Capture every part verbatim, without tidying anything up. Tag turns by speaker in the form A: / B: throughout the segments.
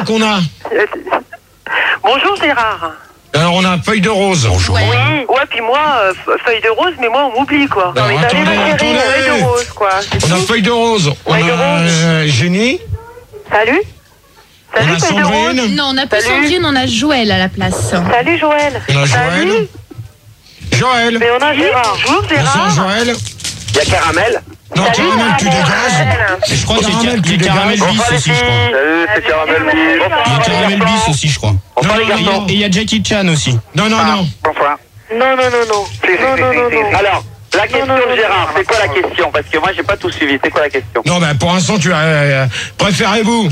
A: qu'on a?
B: Bonjour Gérard.
A: Alors on a feuille de rose.
C: Bonjour.
B: Oui, ouais, puis moi, euh, feuille de rose, mais moi on m'oublie quoi.
A: Non,
B: mais
A: attendez,
B: t'avais ma chérie,
A: attendez.
B: feuille de rose quoi.
A: On a feuille de rose. On
B: Feuille de
A: a
B: rose.
A: euh, Génie.
B: Salut.
A: On
B: Salut
A: a
B: feuille de rose.
A: Sandrine.
D: Non, on n'a pas
B: Salut.
D: Sandrine, on a Joël à la place.
B: Salut Joël.
A: On a
B: Salut.
A: Joël. Joël.
B: Mais on a Gérard. Bonjour
A: Bonsoir
B: Gérard.
A: Joël.
E: Il y a Caramel.
A: Non,
B: Salut,
A: Caramel, tu
B: Caramel.
A: dégages.
C: Et je crois que c'est
A: Caramel,
C: Car-
A: tu
C: il y a Caramel
A: dégages.
C: Bis aussi, je crois.
E: Salut, c'est Caramel.
C: Il y a Caramel Bis aussi, je crois.
E: Bonsoir les
A: Non, non,
C: Et
E: garçons.
C: il y a Jackie Chan aussi.
A: Non, non, non.
E: Bonsoir.
B: Non, non, non, non. Non, non, non, non.
E: Alors, la question
B: non, non,
E: de Gérard,
B: non.
E: c'est quoi la question? Parce que moi, j'ai pas tout suivi. C'est quoi la question?
A: Non, ben pour l'instant, tu as. euh, préférez-vous,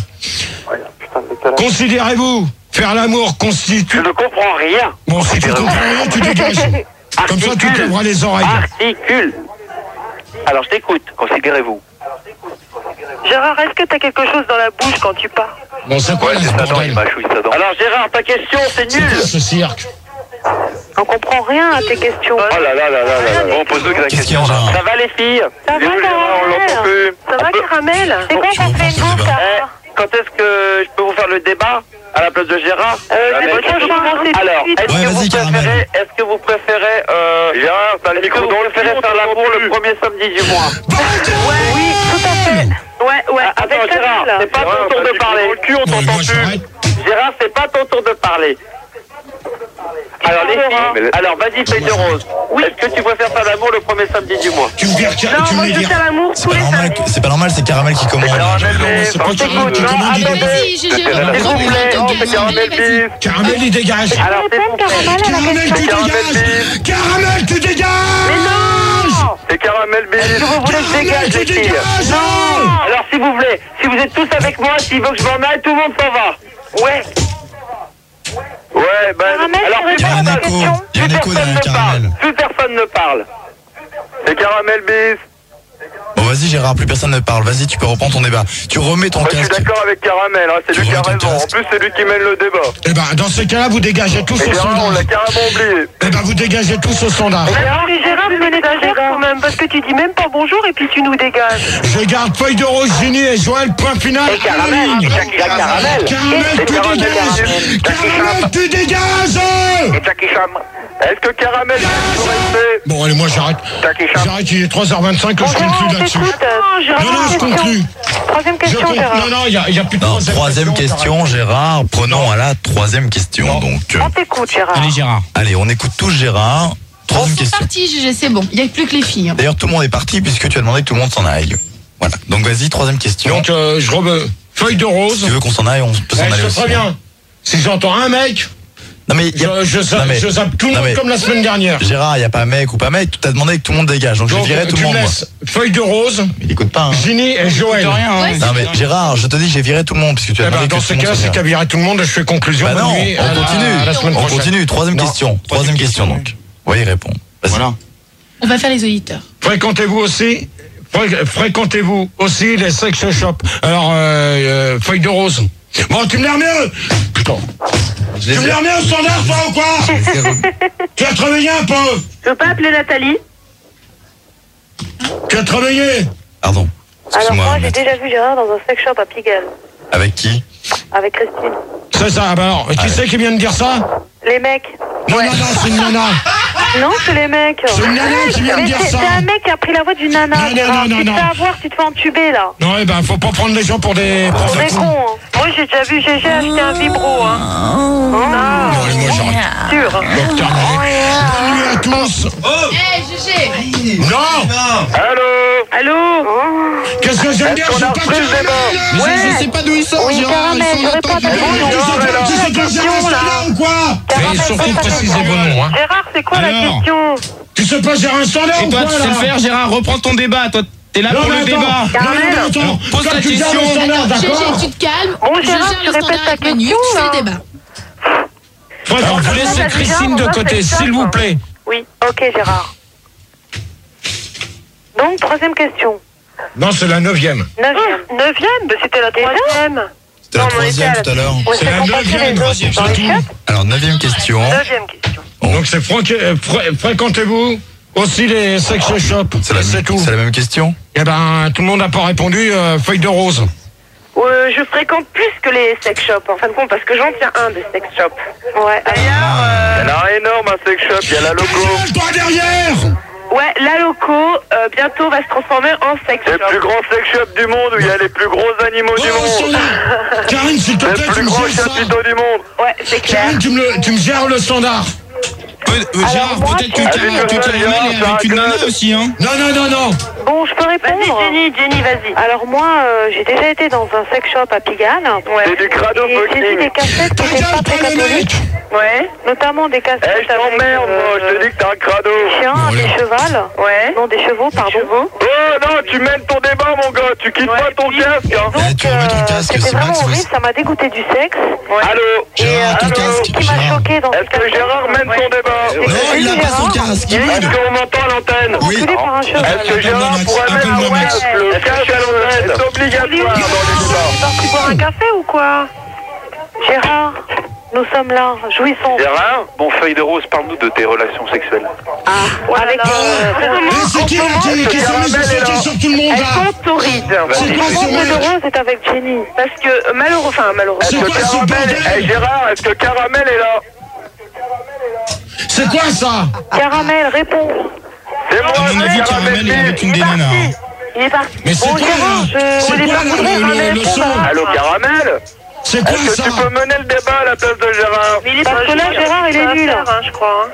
A: considérez-vous faire l'amour
E: Je
A: constitue.
E: ne comprends rien.
A: Bon, si tu comprends rien, tu dégages. Comme ça, tu te lèveras les oreilles.
E: Articule. Alors, je t'écoute. Considérez-vous.
B: Gérard, est-ce que t'as quelque chose dans la bouche quand tu parles?
A: Bon, c'est quoi ce bordel?
E: Alors, Gérard, ta question, c'est
A: C'est
E: nul.
A: quoi ce cirque?
B: On comprend rien à tes questions.
E: Oh là là là là là.
B: Bon,
E: pose-nous la
C: Qu'est-ce qu'il y a, Gérard?
E: Ça va, les filles?
B: Ça va,
E: Gérard, on l'entend
B: Caramel?
E: plus.
B: Ça va,
E: On peut-
B: Caramel? C'est quoi qu'on fait nous,
E: Eh,
B: ça?
E: quand est-ce que je peux vous faire le débat à la place de Gérard?
B: Euh,
E: Jamais.
B: c'est bon, je vais commencer tout de
E: Alors,
B: suite.
E: est-ce
C: Ouais,
E: que,
C: vas-y,
E: vous
C: Caramel.
E: préférez, est-ce que vous préférez, euh, Gérard, t'as le micro dans le préférez faire l'amour le premier samedi du mois?
B: Oui, tout à fait. Ouais, ouais,
E: Ah,
B: avec
E: attends,
B: ta
E: Gérard,
B: vie, là.
E: c'est pas ton tour de parler.
A: Bon, moi, j'arrête.
E: Gérard, c'est pas ton tour de parler. Alors, les filles, alors vas-y, feuille de rose. Est-ce que tu préfères faire l'amour le premier samedi du mois?
A: Tu me vires, tu
B: Non,
A: me
B: moi
A: les
B: je
A: vires.
B: fais l'amour
C: C'est
B: tous
C: pas
B: les
C: normal,
B: samedis.
C: que- c'est pas normal, c'est Caramel qui commande.
E: Caramel,
A: Non, c'est pas
E: on
A: Caramel
E: t'écoute.
A: qui
E: Non,
A: commande, il
E: attendez.
A: dégage.
D: Si, je, je,
E: S'il vous plaît,
D: Caramel,
E: oh, c'est Caramel
D: vas-y.
E: Bis.
A: Caramel, il dégage.
E: Alors, s'il vous plaît.
A: Caramel, tu
E: Caramel
A: dégages.
E: Bis.
A: Caramel, tu dégages.
B: Mais non!
E: C'est Caramel Bis.
B: Est-ce que vous voulez que je dégage,
A: tu
B: les filles?
A: dégages.
B: Non!
E: Alors, s'il vous plaît, si vous êtes tous avec moi, s'il veut que je m'en aille, tout le monde s'en va. Ouais. Ouais, ben.
B: Caramel,
E: alors,
B: tu
E: plus
C: Il y a un
E: personne,
C: écho.
E: plus
C: Il y a un écho
E: personne
C: derrière
E: ne
C: Caramel.
E: parle. Plus personne ne parle. C'est Caramel Bis.
C: Bon, vas-y, Gérard, plus personne ne parle. Vas-y, tu peux reprendre ton débat. Tu remets ton
E: Moi, je suis
C: casque.
E: d'accord avec Caramel, hein, c'est
C: Tu
E: lui qui a
C: remets ton
E: raison. En
C: casque.
E: plus, c'est lui qui mène le débat.
A: Eh ben, dans ce cas-là, vous dégagez tous
E: Et
A: au
E: Gérard, on
A: sondage.
E: l'a carrément oublié.
A: Eh ben, vous dégagez tous au sondage.
B: Alors, les Gérard, vous me dégagez quand même, parce que tu dis même pas bonjour et puis tu nous dégages.
A: Je garde feuille de rose, Génie et Joël, point final.
E: Et Caramel,
A: en ligne.
E: Jackie Caramel.
A: Caramel,
E: Et
A: tu
E: Caramel,
A: dégages. Caramel, tu dégages.
E: Et Jackie Chan. Est-ce que Caramel peut rester?
A: Bon, allez, moi, j'arrête.
E: Jackie Chan.
A: J'arrête, il est trois heures vingt-cinq que
B: Bon,
A: je
B: Gérard,
A: conclue
B: on
A: là-dessus.
B: t'écoute. Non, Gérard,
A: Non, non, je
B: question.
A: conclue.
B: Troisième
A: Je
B: question,
A: conclue.
B: Gérard.
A: Non, non, il n'y a, a plus de
C: Non, troisième question, Gérard. Prenons à la troisième question.
A: Non.
C: Donc, euh,
B: On t'écoute, Gérard.
C: allez, Gérard. Allez, on écoute tous Gérard. Troisième
D: C'est
C: question.
D: parti, G G, c'est bon. Il n'y a plus que les filles. hein.
C: D'ailleurs, tout le monde est parti puisque tu as demandé que tout le monde s'en aille. Voilà. Donc, vas-y, troisième question.
A: Donc, euh, je re... feuille de rose.
C: Si tu veux qu'on s'en aille, on peut s'en
A: Eh,
C: aller
A: je
C: aussi.
A: sais très bien. Si j'entends un mec,
C: Non, mais, y a-
A: je, je, zappe,
C: Non, mais-
A: je zappe tout le
C: non,
A: monde
C: mais-
A: comme la semaine dernière.
C: Gérard, il n'y a pas mec ou pas mec. Tu t'as demandé que tout le monde dégage. Donc, je
A: Donc,
C: virais tout
A: tu
C: le
A: me
C: monde. moi.
A: laisses feuille de rose,
C: Il écoute pas, hein.
A: Ginny et Joël.
D: Ouais,
C: Non, mais Gérard, je te dis, j'ai viré tout le monde puisque tu as
A: Eh ben,
C: demandé
A: dans
C: que
A: ce
C: tout le
A: cas,
C: monde se
A: c'est
C: vire.
A: qu'à virer tout le monde, je fais conclusion.
C: Bah
A: bonne
C: non,
A: nuit,
C: on
A: à la-
C: continue.
A: à la semaine
C: On
A: prochaine.
C: continue. Troisième
A: Non,
C: question. Troisième question, donc. Oui, répond. Vas-y.
A: Voilà.
D: On va faire les auditeurs.
A: Fréquentez-vous aussi fré- Fréquentez-vous aussi les sex shops. Alors, euh, euh, feuille de rose. Bon, tu me l'air mieux. Putain. Tu me l'air mieux au standard, toi, ou quoi? Tu as travaillé un peu.
B: Je peux pas appeler Nathalie?
A: Tu as travaillé.
C: Pardon.
B: Alors
C: Excuse-moi.
B: moi, j'ai
C: maître.
B: déjà vu Gérard dans un sex shop à Pigalle,
C: Avec qui?
B: avec Christine.
A: C'est ça. Ah, bah alors, qui c'est qui vient de dire ça?
B: Les mecs.
A: Non, non, non, c'est une nana.
B: Non, c'est les mecs.
A: C'est une nana qui vient de
B: Mais
A: dire
B: c'est
A: ça.
B: c'est un mec qui a pris la voix d'une nana.
A: Non, non,
B: Gérard.
A: non, non,
B: Tu te
A: non.
B: fais avoir, tu te fais entuber là.
A: Non, eh ben, faut pas prendre les gens pour des... pour
B: C'est
A: des
B: con.
A: cons.
B: Hein. Moi, j'ai déjà vu Gégé acheter un vibro. Hein.
A: Bon, allez, moi, j'arrête.
B: Sûr.
A: Bon, terminé. Bonne nuit à tous.
D: Eh, G G.
A: Non.
E: Allô?
B: Allô?
A: Qu'est-ce que je viens de dire?
E: Est-ce
A: Je
E: qu'on a
A: sais pas
E: repris
A: qui
E: le débat?
A: est là.
B: Ouais.
C: Je sais pas d'où il sort,
B: Oui,
C: Gérard.
B: Caramel,
C: Ils sont
B: je
C: là,
B: réponds à ta
C: tant
B: question.
C: qu'ils-
A: Tu sais pas- tu sais
B: la
A: pas gérer un
B: question, là.
A: standard ou quoi?
B: Caramel,
A: Et surtout,
B: pose ta
A: précisez
B: question.
A: vos noms, hein.
B: Gérard, c'est quoi la
C: Alors.
B: question?
A: Tu sais pas gérer un standard
F: Et
A: ou
F: toi,
A: quoi,
F: tu sais
A: là?
F: le faire, Gérard, reprends ton débat. Toi, t'es là
A: Non,
F: pour
A: mais
F: le
A: attends.
F: débat.
A: Non, non, mais attends.
F: Alors, pose
A: Toi,
F: ta
A: tu gères
F: question.
A: le standard,
D: G G,
A: d'accord?
D: tu te calmes.
B: Bon,
D: je
B: Gérard,
D: gère
B: tu
D: le
B: répètes
D: standard
B: ta
D: avec Manu,
B: question,
D: tu fais
B: là.
D: le débat.
A: Alors, vous laissez
B: Gérard,
A: Christine de
B: on a
A: côté,
B: fait ça,
A: s'il vous
B: quoi.
A: plaît.
B: Oui, ok Gérard. Donc, troisième question.
A: Non, c'est la neuvième.
B: Neuvième. Neuvième? Mais c'était la troisième.
C: C'était la
B: Non, mais on était
C: troisième
B: à la-
C: tout à l'heure.
B: On
A: C'est
B: s'est
A: la
B: compris
A: neuvième,
B: les autres
A: troisième,
B: dans
A: c'est
B: les
A: tout.
B: chats.
C: Alors, neuvième question.
B: Neuvième question.
A: Donc, c'est fréqu- euh, fré- fréquentez-vous aussi les sex shops.
C: C'est la,
A: C'est tout.
C: c'est la même question.
A: Eh ben, tout le monde n'a pas répondu. euh, feuille de rose.
B: Euh, je fréquente plus que les sex shops, en fin de compte, parce que j'en tiens un des sex shops. Ouais. D'ailleurs, euh...
E: il y en a un énorme, un sex shop, il y a la loco.
A: Toi derrière.
B: Ouais, la loco, euh, bientôt va se transformer en sex shop.
E: C'est le plus grand sex shop du monde où il y a les plus gros animaux du monde.
A: Karine, s'il te
E: C'est
A: plaît,
E: le
A: tu
E: plus
A: me
E: grand
A: gères ça.
E: chapiteau du monde.
B: Ouais, c'est clair.
A: Karine, tu me, le- tu me gères le standard.
F: Peut- euh, Gérard,
B: moi,
F: peut-être que
B: je-
F: Cara- que Caramel est avec une nana aussi, hein.
A: Non, non, non, non.
B: Bon, je peux répondre. Vas-y, Jenny, Jenny, vas-y. Alors moi, euh, j'ai déjà été dans un sex shop à Pigalle. Ouais.
E: C'est du crado
B: Et j'ai vu des
E: fucking.
B: cassettes
A: Ta
B: qui étaient
A: gueule,
B: pas très
A: pas le
B: catholiques.
A: mec.
B: Ouais. Notamment des cassettes
E: Eh, je t'emmerde, moi, je te dis que t'es un crado.
B: des chiens,
A: Bon,
B: des
A: allez.
B: chevals. Ouais. Non, des chevaux, pardon.
E: Oh non, tu mènes ton débat, mon gars, tu quittes pas ton casque, hein.
C: Eh, tu remets ton
B: euh,
C: casque,
B: c'était
C: c'est
B: vraiment
C: Max,
B: horrible,
C: vas-y.
B: ça m'a dégoûté du sexe.
E: Allô.
C: Gérard, ton
E: allô.
C: casque.
B: Ce qui m'a
C: Gérard.
B: choqué dans
E: Est-ce que Gérard mène son débat?
C: Non, il a pas son casque. il
E: Est-ce
C: brûle.
E: qu'on m'entend à l'antenne?
C: Oui.
B: Enculé par un cheval.
E: Est-ce que Gérard
C: Max,
E: pourrait mettre
C: appelle-moi
E: son
C: Max.
E: casque? Le casque à l'antenne, c'est obligatoire dans les débats.
B: Tu es parti boire un café ou quoi? Gérard, nous sommes là, jouissons.
E: Gérard, bon, feuille de rose, parle-nous de tes relations sexuelles.
B: Ah, avec euh,
A: Eh, c'est qui là qui, qui s'est mis à sauter sur tout le monde
B: elle
A: là?
B: compte torride.
A: C'est quoi ce
B: Mon feu de
A: mec?
B: rose est avec Jenny. Parce que euh, malheureux, enfin malheureux.
E: Est-ce
A: C'est
E: que
A: quoi ce
E: Caramel,
A: bordel?
E: eh, Gérard, est-ce que Caramel est là?
A: C'est quoi ça?
B: Caramel, réponds.
E: C'est moi,
F: À mon avis,
E: c'est
F: Caramel est avec une
B: Il
F: des
B: est
F: nanas,
B: parti.
F: hein.
B: Il est parti.
A: Mais c'est
B: Bon,
A: quoi
B: Gérard,
A: là?
B: je
A: C'est
B: voulais
A: quoi
B: pas
A: là,
B: voudrais
A: le-
B: ramener
A: le- le
B: son
A: son?
B: bar.
E: Allô, Caramel?
A: C'est quoi
E: Est-ce que
A: ça?
E: tu peux mener le débat à la place de Gérard?
B: Parce que là, Gérard, il est nul. Je crois.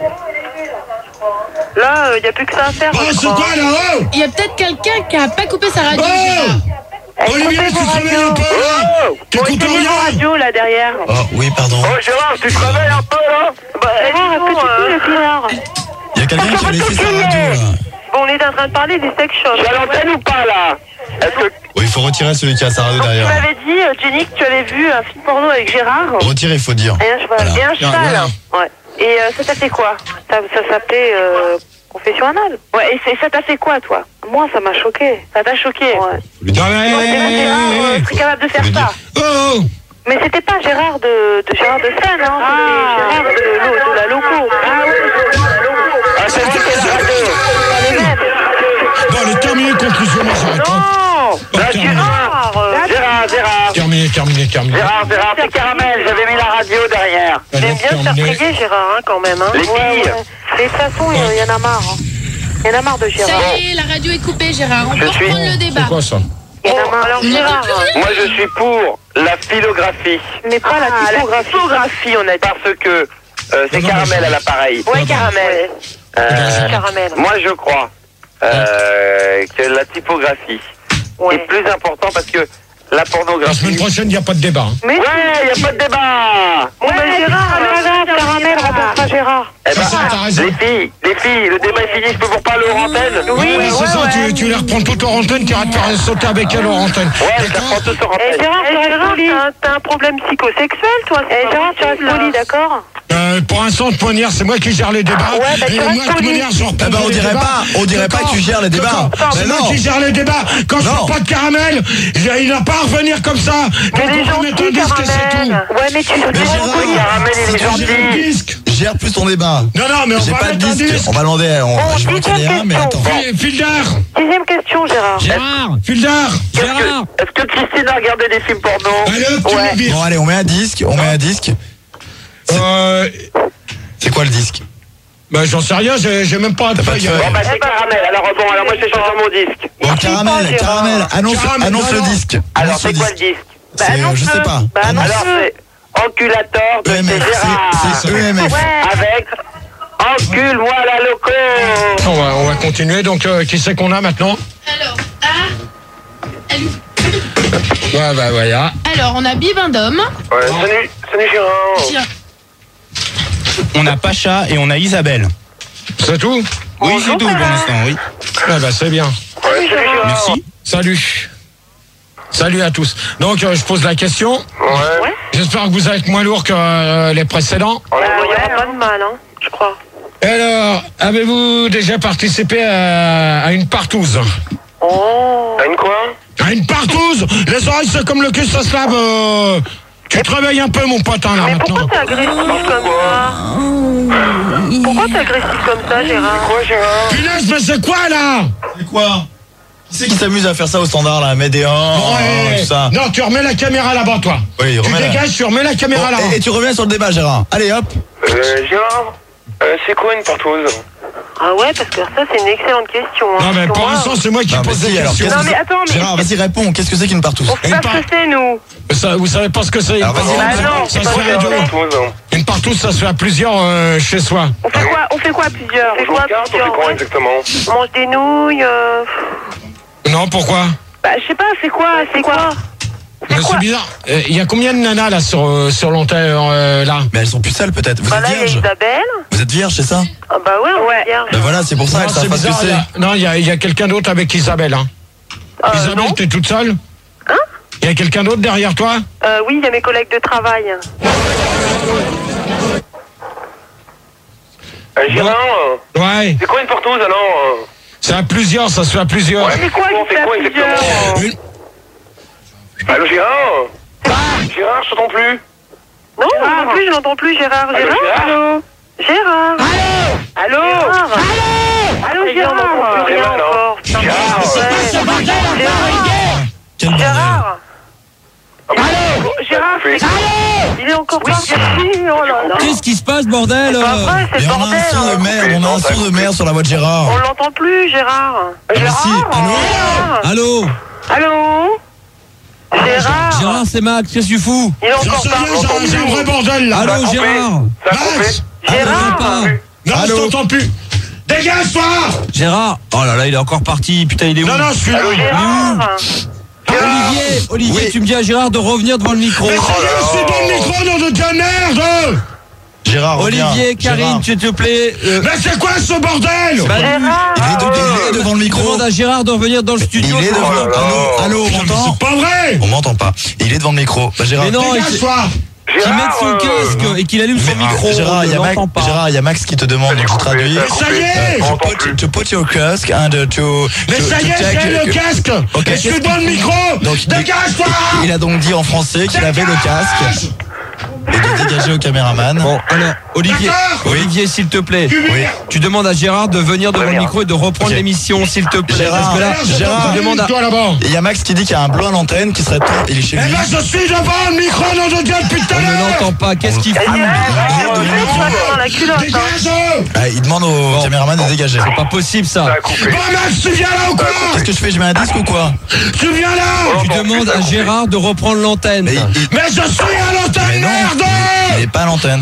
B: Là, il n'y a plus que ça à faire.
A: Oh, c'est quoi là? Oh!
D: Il y a peut-être quelqu'un qui a pas coupé sa radio,
A: Oh!
D: Gérard.
A: Olivier, tu te réveilles un peu là?
E: Oh!
A: T'écoutes
B: Bon,
A: rien?
B: radio là derrière.
C: Oh, oui, pardon.
E: Oh, Gérard, tu te réveilles un peu là?
B: Bah, Gérard, est-ce que tu peux le pinard?
C: Il y a quelqu'un qui a laissé sa radio, là.
B: Bon, on est en train de parler des sex shops.
E: Tu es à l'antenne ou pas là? Est-ce que.
C: Oui, il faut retirer celui qui a sa radio
B: Donc, tu
C: derrière.
B: m'avais dit, euh, Jenny, que tu avais vu un film porno avec Gérard.
C: Retirer, il faut dire.
B: Et un cheval.
C: Voilà.
B: Et un cheval.
A: voilà.
B: Ouais. Et euh, ça t'a fait quoi? Ça, ça s'appelait euh, confession anale. Ouais, et c'est- ça t'a fait quoi, toi? Moi, ça m'a choqué. Ça t'a choqué? Ouais.
A: Non, mais,
B: Ouais, c'est bon, Gérard,
A: eh,
B: euh,
A: eh,
B: je serais capable de faire
C: Faut le
B: ça.
A: oh, oh.
B: Mais c'était pas Gérard de, de Gérard de Seine, hein. C'était Gérard de, de, de la loco. Ah oui.
E: Ah, c'est vrai que c'est la radio!
B: Pas les mêmes.
A: Bon, allez, terminé, conclusion, moi j'arrête. hein.
E: Non!
A: Bah,
E: Là,
A: terminé.
E: Gérard! Gérard, Gérard!
A: Terminé, terminé, terminé.
E: Gérard, Gérard, c'est Caramel, j'avais mis la radio derrière.
B: Il
A: Allez,
B: aime bien se faire
A: terminé.
B: prier, Gérard, hein, quand même. Hein.
E: Les filles.
B: Et de toute façon, il y en a marre. Hein. Il y en a marre de Gérard.
D: Ça y est, la radio est coupée, Gérard. On
E: Je
D: peut
E: suis-
D: reprendre le débat.
A: C'est quoi ça?
B: Il y en a marre. Alors,
D: On n'entend
B: Gérard,
D: plus rien.
E: Moi, je suis pour la philographie.
B: mais pas la typographie.
E: typographie, on a dit. Parce que euh, c'est
A: Non, non,
E: Caramel
A: mais-
E: à l'appareil.
B: Ouais, caramel.
E: Euh,
B: Caramel.
E: moi, je crois euh, que la typographie est
B: Ouais.
E: plus important parce que la
A: La semaine
E: pornographie.
A: prochaine, il n'y a pas de débat. hein.
B: Mais
E: Ouais, il n'y a pas de débat.
B: bon, ben, Gérard, alors, Gérard, caramel, remplace pas Gérard.
E: Eh ben,
A: Ça, ça, t'as raison.
E: les filles, les filles, le débat est fini, je peux vous reparler hors antenne.
B: Oui,
A: Ouais,
B: ouais,
A: c'est ça,
B: ouais.
A: tu, tu les reprends toutes hors antenne, tu iras te faire sauter avec elle hors antenne.
E: Ouais, ça
A: D'accord?
E: prend tout sur
B: Eh,
E: antenne.
B: Gérard, tu restes poli. T'as un problème psychosexuel, toi. Eh, Gérard, tu restes poli, d'accord?
A: Euh, pour l'instant, de manière, c'est moi qui gère les débats.
B: Ouais, bah, tu
A: et
B: restes
A: moi, de
B: poli.
A: manière, je reprends
C: Eh ben, on
A: les
C: dirait
A: débats.
C: pas, on dirait pas que tu gères les débats.
A: D'accord. C'est
C: Mais
A: moi
C: non.
A: qui gère les débats. Quand je
C: Non.
A: fais pas de caramel, j'ai- il n'a pas à revenir comme ça.
B: Mais
A: Donc,
B: les
A: on va mettre un
B: gentils,
A: disque et c'est tout.
B: caramel. Ouais, mais tu
C: Mais
B: restes
C: Gérard,
B: poli.
E: Caramel, il est
A: Faut gérer le
E: gentil.
A: disque.
C: Gère plus ton débat.
A: Non, non, mais on
C: J'ai
A: va
C: pas le
A: mettre un
C: disque.
A: disque.
C: On va demander. On,
B: Bon,
C: je vais en
B: dixième
C: caler un, mais
B: question.
C: attends.
A: Fi- Fildar.
B: Dixième question, Gérard.
F: Gérard,
A: Fildar.
E: Est-ce que, est-ce que Christine a regardé des films porno?
A: Allez, hop, tu
B: Ouais.
A: me vires.
C: Bon, allez, on met un disque. On met un disque.
A: Euh,
C: C'est quoi le disque?
A: bah, j'en sais rien, j'ai j'ai même pas de
C: T'as pas de
A: feuille.
C: feuille.
E: Bon, bah, c'est Caramel. Alors, bon, alors moi, je vais changer mon disque.
C: Bon, caramel,
B: Gérard.
C: caramel. Annonce,
A: Caramel,
C: annonce
A: non,
C: le
A: non.
C: disque.
E: Alors,
C: Annonce
E: c'est
C: le
E: quoi le
C: disque.
E: disque?
B: Bah,
C: C'est, euh, je
B: annonce-le.
C: sais pas.
B: Bah,
C: Annonce.
E: Alors,
B: annonce-le.
E: c'est Enculator de
C: E M F.
E: chez Gérard.
C: C'est E M F.
B: Ouais.
E: Avec Encule-moi la loco.
A: On va, on va continuer. Donc, euh, qui c'est qu'on a maintenant?
D: Alors, ah, elle-
A: Ouais, bah, voilà.
D: alors, on a Bibendum.
E: Ouais, salut, salut Gérard.
D: Tiens,
F: on a Pacha et on a Isabelle.
A: C'est tout?
F: Oui, c'est tout pour l'instant, oui.
A: Ah, bah, c'est bien.
E: Ouais, salut Gérard.
F: Merci.
A: Salut. Salut à tous. Donc, euh, je pose la question.
E: Ouais.
A: J'espère que vous êtes moins lourd que euh, les précédents.
B: Bah, il n'y aura pas de mal, hein, je crois.
A: Alors, avez-vous déjà participé à, à une partouze?
B: Oh.
E: T'as une quoi?
A: À une partouze? Les oreilles, c'est comme le cul, ça se lave. euh, Tu te réveilles un peu, mon potin, là,
B: Mais
A: maintenant.
B: pourquoi t'es agressif comme ça? Pourquoi t'es agressif comme ça, Gérard?
E: Quoi Gérard?
A: Punaise, mais c'est quoi, là?
C: C'est quoi? Qui c'est qui s'amuse à faire ça au standard là, mettre des un,
A: Ouais.
C: tout ça.
A: Non, tu remets la caméra là-bas, toi.
C: Oui,
A: Tu
C: remets la-
A: dégages, tu remets la caméra
C: Bon,
A: là-bas.
C: et, et tu reviens sur le débat, Gérard. Allez, hop.
E: Euh, Gérard, euh, c'est quoi une partouze?
B: Ah ouais, parce que ça, c'est une excellente question. hein.
A: Non, mais
B: Parce que
A: pour
B: moi,
A: l'instant, c'est moi qui
C: Non, mais
A: pose
C: si,
A: des
C: alors,
A: questions.
C: qu'est-ce
B: Non,
C: que
B: mais
C: c'est-
B: attends, mais-
C: Gérard, vas-y, réponds. Qu'est-ce que c'est qu'une partouze?
B: on sait
A: Une
B: pas
A: part-
B: ce que c'est, nous.
A: Ça, vous savez pas ce que c'est?
C: Alors, vas-y,
B: Bah
C: réponds.
B: non,
A: Ça
B: c'est
A: se
B: pas
A: fait à
B: ce que
A: deux.
B: c'est.
E: Partouze.
A: Une partouze, ça se fait à plusieurs euh, chez soi.
B: On fait quoi On fait quoi à plusieurs On fait
E: On joue
B: quoi
E: aux
B: à
E: cartes, on fait
B: plusieurs
E: quoi
B: ouais.
E: exactement?
B: On mange des nouilles. Euh...
A: Non, pourquoi?
B: Bah, je sais pas, c'est quoi C'est quoi
A: Mais
B: C'est quoi
A: C'est bizarre. Euh, Il y a combien de nanas là sur, euh, sur l'antenne euh, là?
C: Mais elles sont plus sales peut-être. Vous
B: Bah
C: êtes
B: là, il y a
C: vierge?
B: Isabelle.
C: Vous êtes vierge, c'est ça?
B: Ah bah ouais, on est vierge.
C: Ben voilà, c'est pour ça
A: Non,
C: qu'elles savent
A: c'est
C: pas ce que
A: bizarre. il y
C: c'est.
A: a- Non, il y a, il y a quelqu'un d'autre avec Isabelle. Hein.
B: Euh,
A: Isabelle,
B: non.
A: t'es toute seule?
B: Hein?
A: Il y a quelqu'un d'autre derrière toi?
B: Euh, oui, il y a mes collègues de travail.
E: Euh, Gérard, euh,
A: Ouais.
E: c'est quoi une partouze alors? euh
A: C'est à plusieurs, ça se fait à plusieurs.
E: Ouais,
B: C'est quoi
E: on
B: qui
E: fait
B: fait
E: quoi
B: à
E: exactement?
B: plusieurs
A: Une-
E: Allô Gérard? Gérard, je t'entends plus.
B: Non, non plus, je n'entends plus Gérard.
E: Allô,
B: Gérard
E: Gérard
B: Gérard Allô Allô Allô Gérard on n'entend plus rien
E: Gérard, non.
B: encore. Putain,
E: Gérard,
B: ouais.
C: Quel bordel.
B: Gérard Allô Gérard, c'est quoi il est encore parti. Oh là là.
G: Qu'est-ce qui se passe, bordel?
B: C'est pas vrai, c'est
C: Mais
B: le
C: on a
B: bordel.
C: un son de
B: hein.
C: merde, on a un son de merde sur la voix de Gérard.
B: On l'entend plus, Gérard.
C: mais
B: Gérard
C: si, allô
G: Allô?
B: Allô Gérard
G: Gérard, c'est Max, qu'est-ce que tu fous?
B: Il est
A: J'en
B: encore
A: sais
B: pas.
A: rien, j'ai- j'ai un vrai bordel là.
G: Allô,
E: Ça a coupé.
G: Gérard?
E: Ça a coupé.
A: Max!
B: Gérard
G: pas.
A: Non,
C: Allô
A: je t'entends plus. Dégage-toi!
G: Gérard? Oh là là, il est encore parti, putain, il est où?
A: Non, non, je suis là.
E: Allô Gérard?
G: Olivier, Olivier,
A: Oui.
G: tu me dis à Gérard de revenir devant le micro.
A: Mais ça y est, je suis dans le micro, nom de Dieu, merde!
C: Gérard, reviens.
G: Olivier, Karine,
C: Gérard.
G: s'il te plaît. euh,
A: Mais c'est quoi ce bordel?
G: bah,
B: Gérard
C: Il est, de- il est devant le micro.
G: demande à Gérard de revenir dans le
C: Il
G: studio.
C: est devant.
E: Oh là là.
C: Allô, allô, on
A: Putain, mais
C: m'entend?
A: c'est pas vrai!
C: On m'entend pas. Il est devant le micro. Bah, Gérard.
G: Mais non, il-
A: Dégage-toi!
G: qu'il mette
E: Gérard,
G: son
E: euh,
G: casque et qu'il allume son
C: Mais,
G: micro.
C: Gérard,
G: on
C: il y
G: ne
C: a Max,
G: l'entend pas.
C: Gérard, il y a Max qui te demande, donc je
E: coupé,
C: traduis.
E: ça a
A: Mais ça
E: coupé.
A: y est,
E: On
C: To
E: n'entend
C: put,
E: plus.
C: to put your casque and uh, to.
A: Mais
C: to-
A: ça
C: to
A: y est,
C: take-
A: j'ai le casque!
C: Ok,
A: Je suis
C: qu'est-ce
A: dans le
C: qu'il-
A: micro!
C: Donc, il-
A: Dégage-toi!
C: Il a donc dit en français qu'il avait le casque et de dégager au caméraman.
G: Bon, alors, Olivier,
A: D'accord.
G: Olivier, s'il te plaît.
C: Oui.
G: Tu demandes à Gérard de venir devant le
E: Très bien.
G: micro et de reprendre
C: Ok.
G: l'émission, s'il te plaît.
C: Gérard,
G: Parce que là,
A: Merde,
C: Gérard,
G: je demande à...
A: toi là-bas!
C: Et il y a Max qui dit qu'il y a un blanc à l'antenne qui serait temps. Il est chez
A: Eh
C: lui.
A: ben, je suis devant le micro, nom de Dieu, depuis tout à
G: On ne
A: l'heure!
G: l'entend pas. Qu'est-ce qu'il
B: Eh,
G: fout?
B: Gérard,
C: de
B: on
C: micro.
B: est dans la culotte. hein.
A: Dégage!
C: Ah, il demande au caméraman de dégager.
G: Pas possible,
E: Ça
G: ça.
E: a coupé.
A: Bon, Max, tu viens là ou quoi?
C: Qu'est-ce que je fais? Je mets un disque ou quoi?
A: Tu viens là!
G: Tu demandes à Gérard de reprendre l'antenne.
C: Mais il, il-
A: Mais je suis à
C: mais
A: l'antenne,
C: non,
A: merde!
C: il est pas à l'antenne.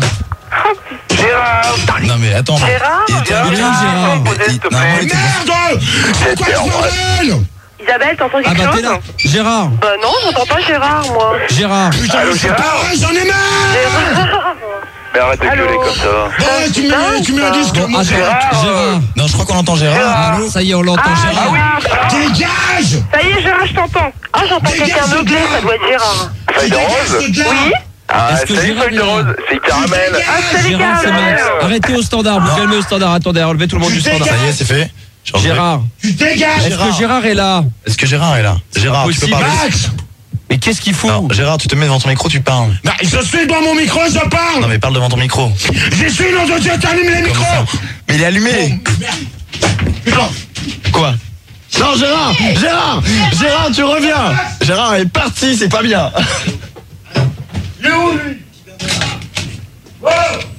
E: Gérard,
C: Non mais attends.
B: Gérard
C: Il était
E: Gérard,
C: invité.
G: Gérard.
C: Mais
E: s'il
C: il-
E: te
C: normalement,
E: plaît.
C: il était-
A: Merde! C'est quoi ce bordel?
B: Isabelle, t'entends
G: Ah
B: quelque
G: bah
B: chose
G: t'es là. Gérard,
B: Bah non, j'entends pas Gérard, moi.
G: Gérard.
A: Putain,
E: Allô,
A: mais c'est
E: Gérard
A: pas vrai, j'en ai marre!
B: Gérard
E: mais arrête de
B: Allô
E: gueuler comme ça.
A: Bon, tu me tu me le dis que
G: Bon,
A: moi,
G: attends,
E: Gérard,
G: Gérard.
C: Non, je crois qu'on entend Gérard. Allô?
G: Ça y est, on l'entend,
B: Ah,
G: Gérard.
B: oui.
A: dégage!
B: Ça y est, Gérard, je t'entends. Ah, j'entends
A: Dégage
B: quelqu'un
A: de
B: meugler,
A: là.
B: ça doit être Gérard.
E: Feuille de
A: Dégage
E: rose?
A: de là.
B: Oui
E: Ah,
G: Est-ce que
E: salut
G: Gérard
E: feuille de
G: est là
E: rose, c'est caramel.
B: Ah, salut,
G: Gérard, c'est
B: Caramel.
G: Max. Arrêtez au standard, vous calmez au standard. Attendez, relevez tout le monde du standard.
C: Ça y est, c'est fait. J'ai enlevé.
G: Gérard,
A: Tu dégages!
G: est-ce que Gérard est là?
C: Est-ce que Gérard est là? Gérard, tu peux
G: possible.
C: parler?
A: Max!
G: Mais qu'est-ce qu'il fout?
C: Non, Gérard, tu te mets devant ton micro, tu parles.
A: Bah, je suis devant mon micro, je parle!
C: Non mais parle devant ton micro.
A: J'y suis, nom de Dieu, t'allumes les micros!
C: Mais il est allumé.
A: Putain!
C: Quoi? Non, Gérard! Gérard! Gérard, tu reviens! Gérard est parti, c'est pas bien.
A: Il est où, lui? Oh!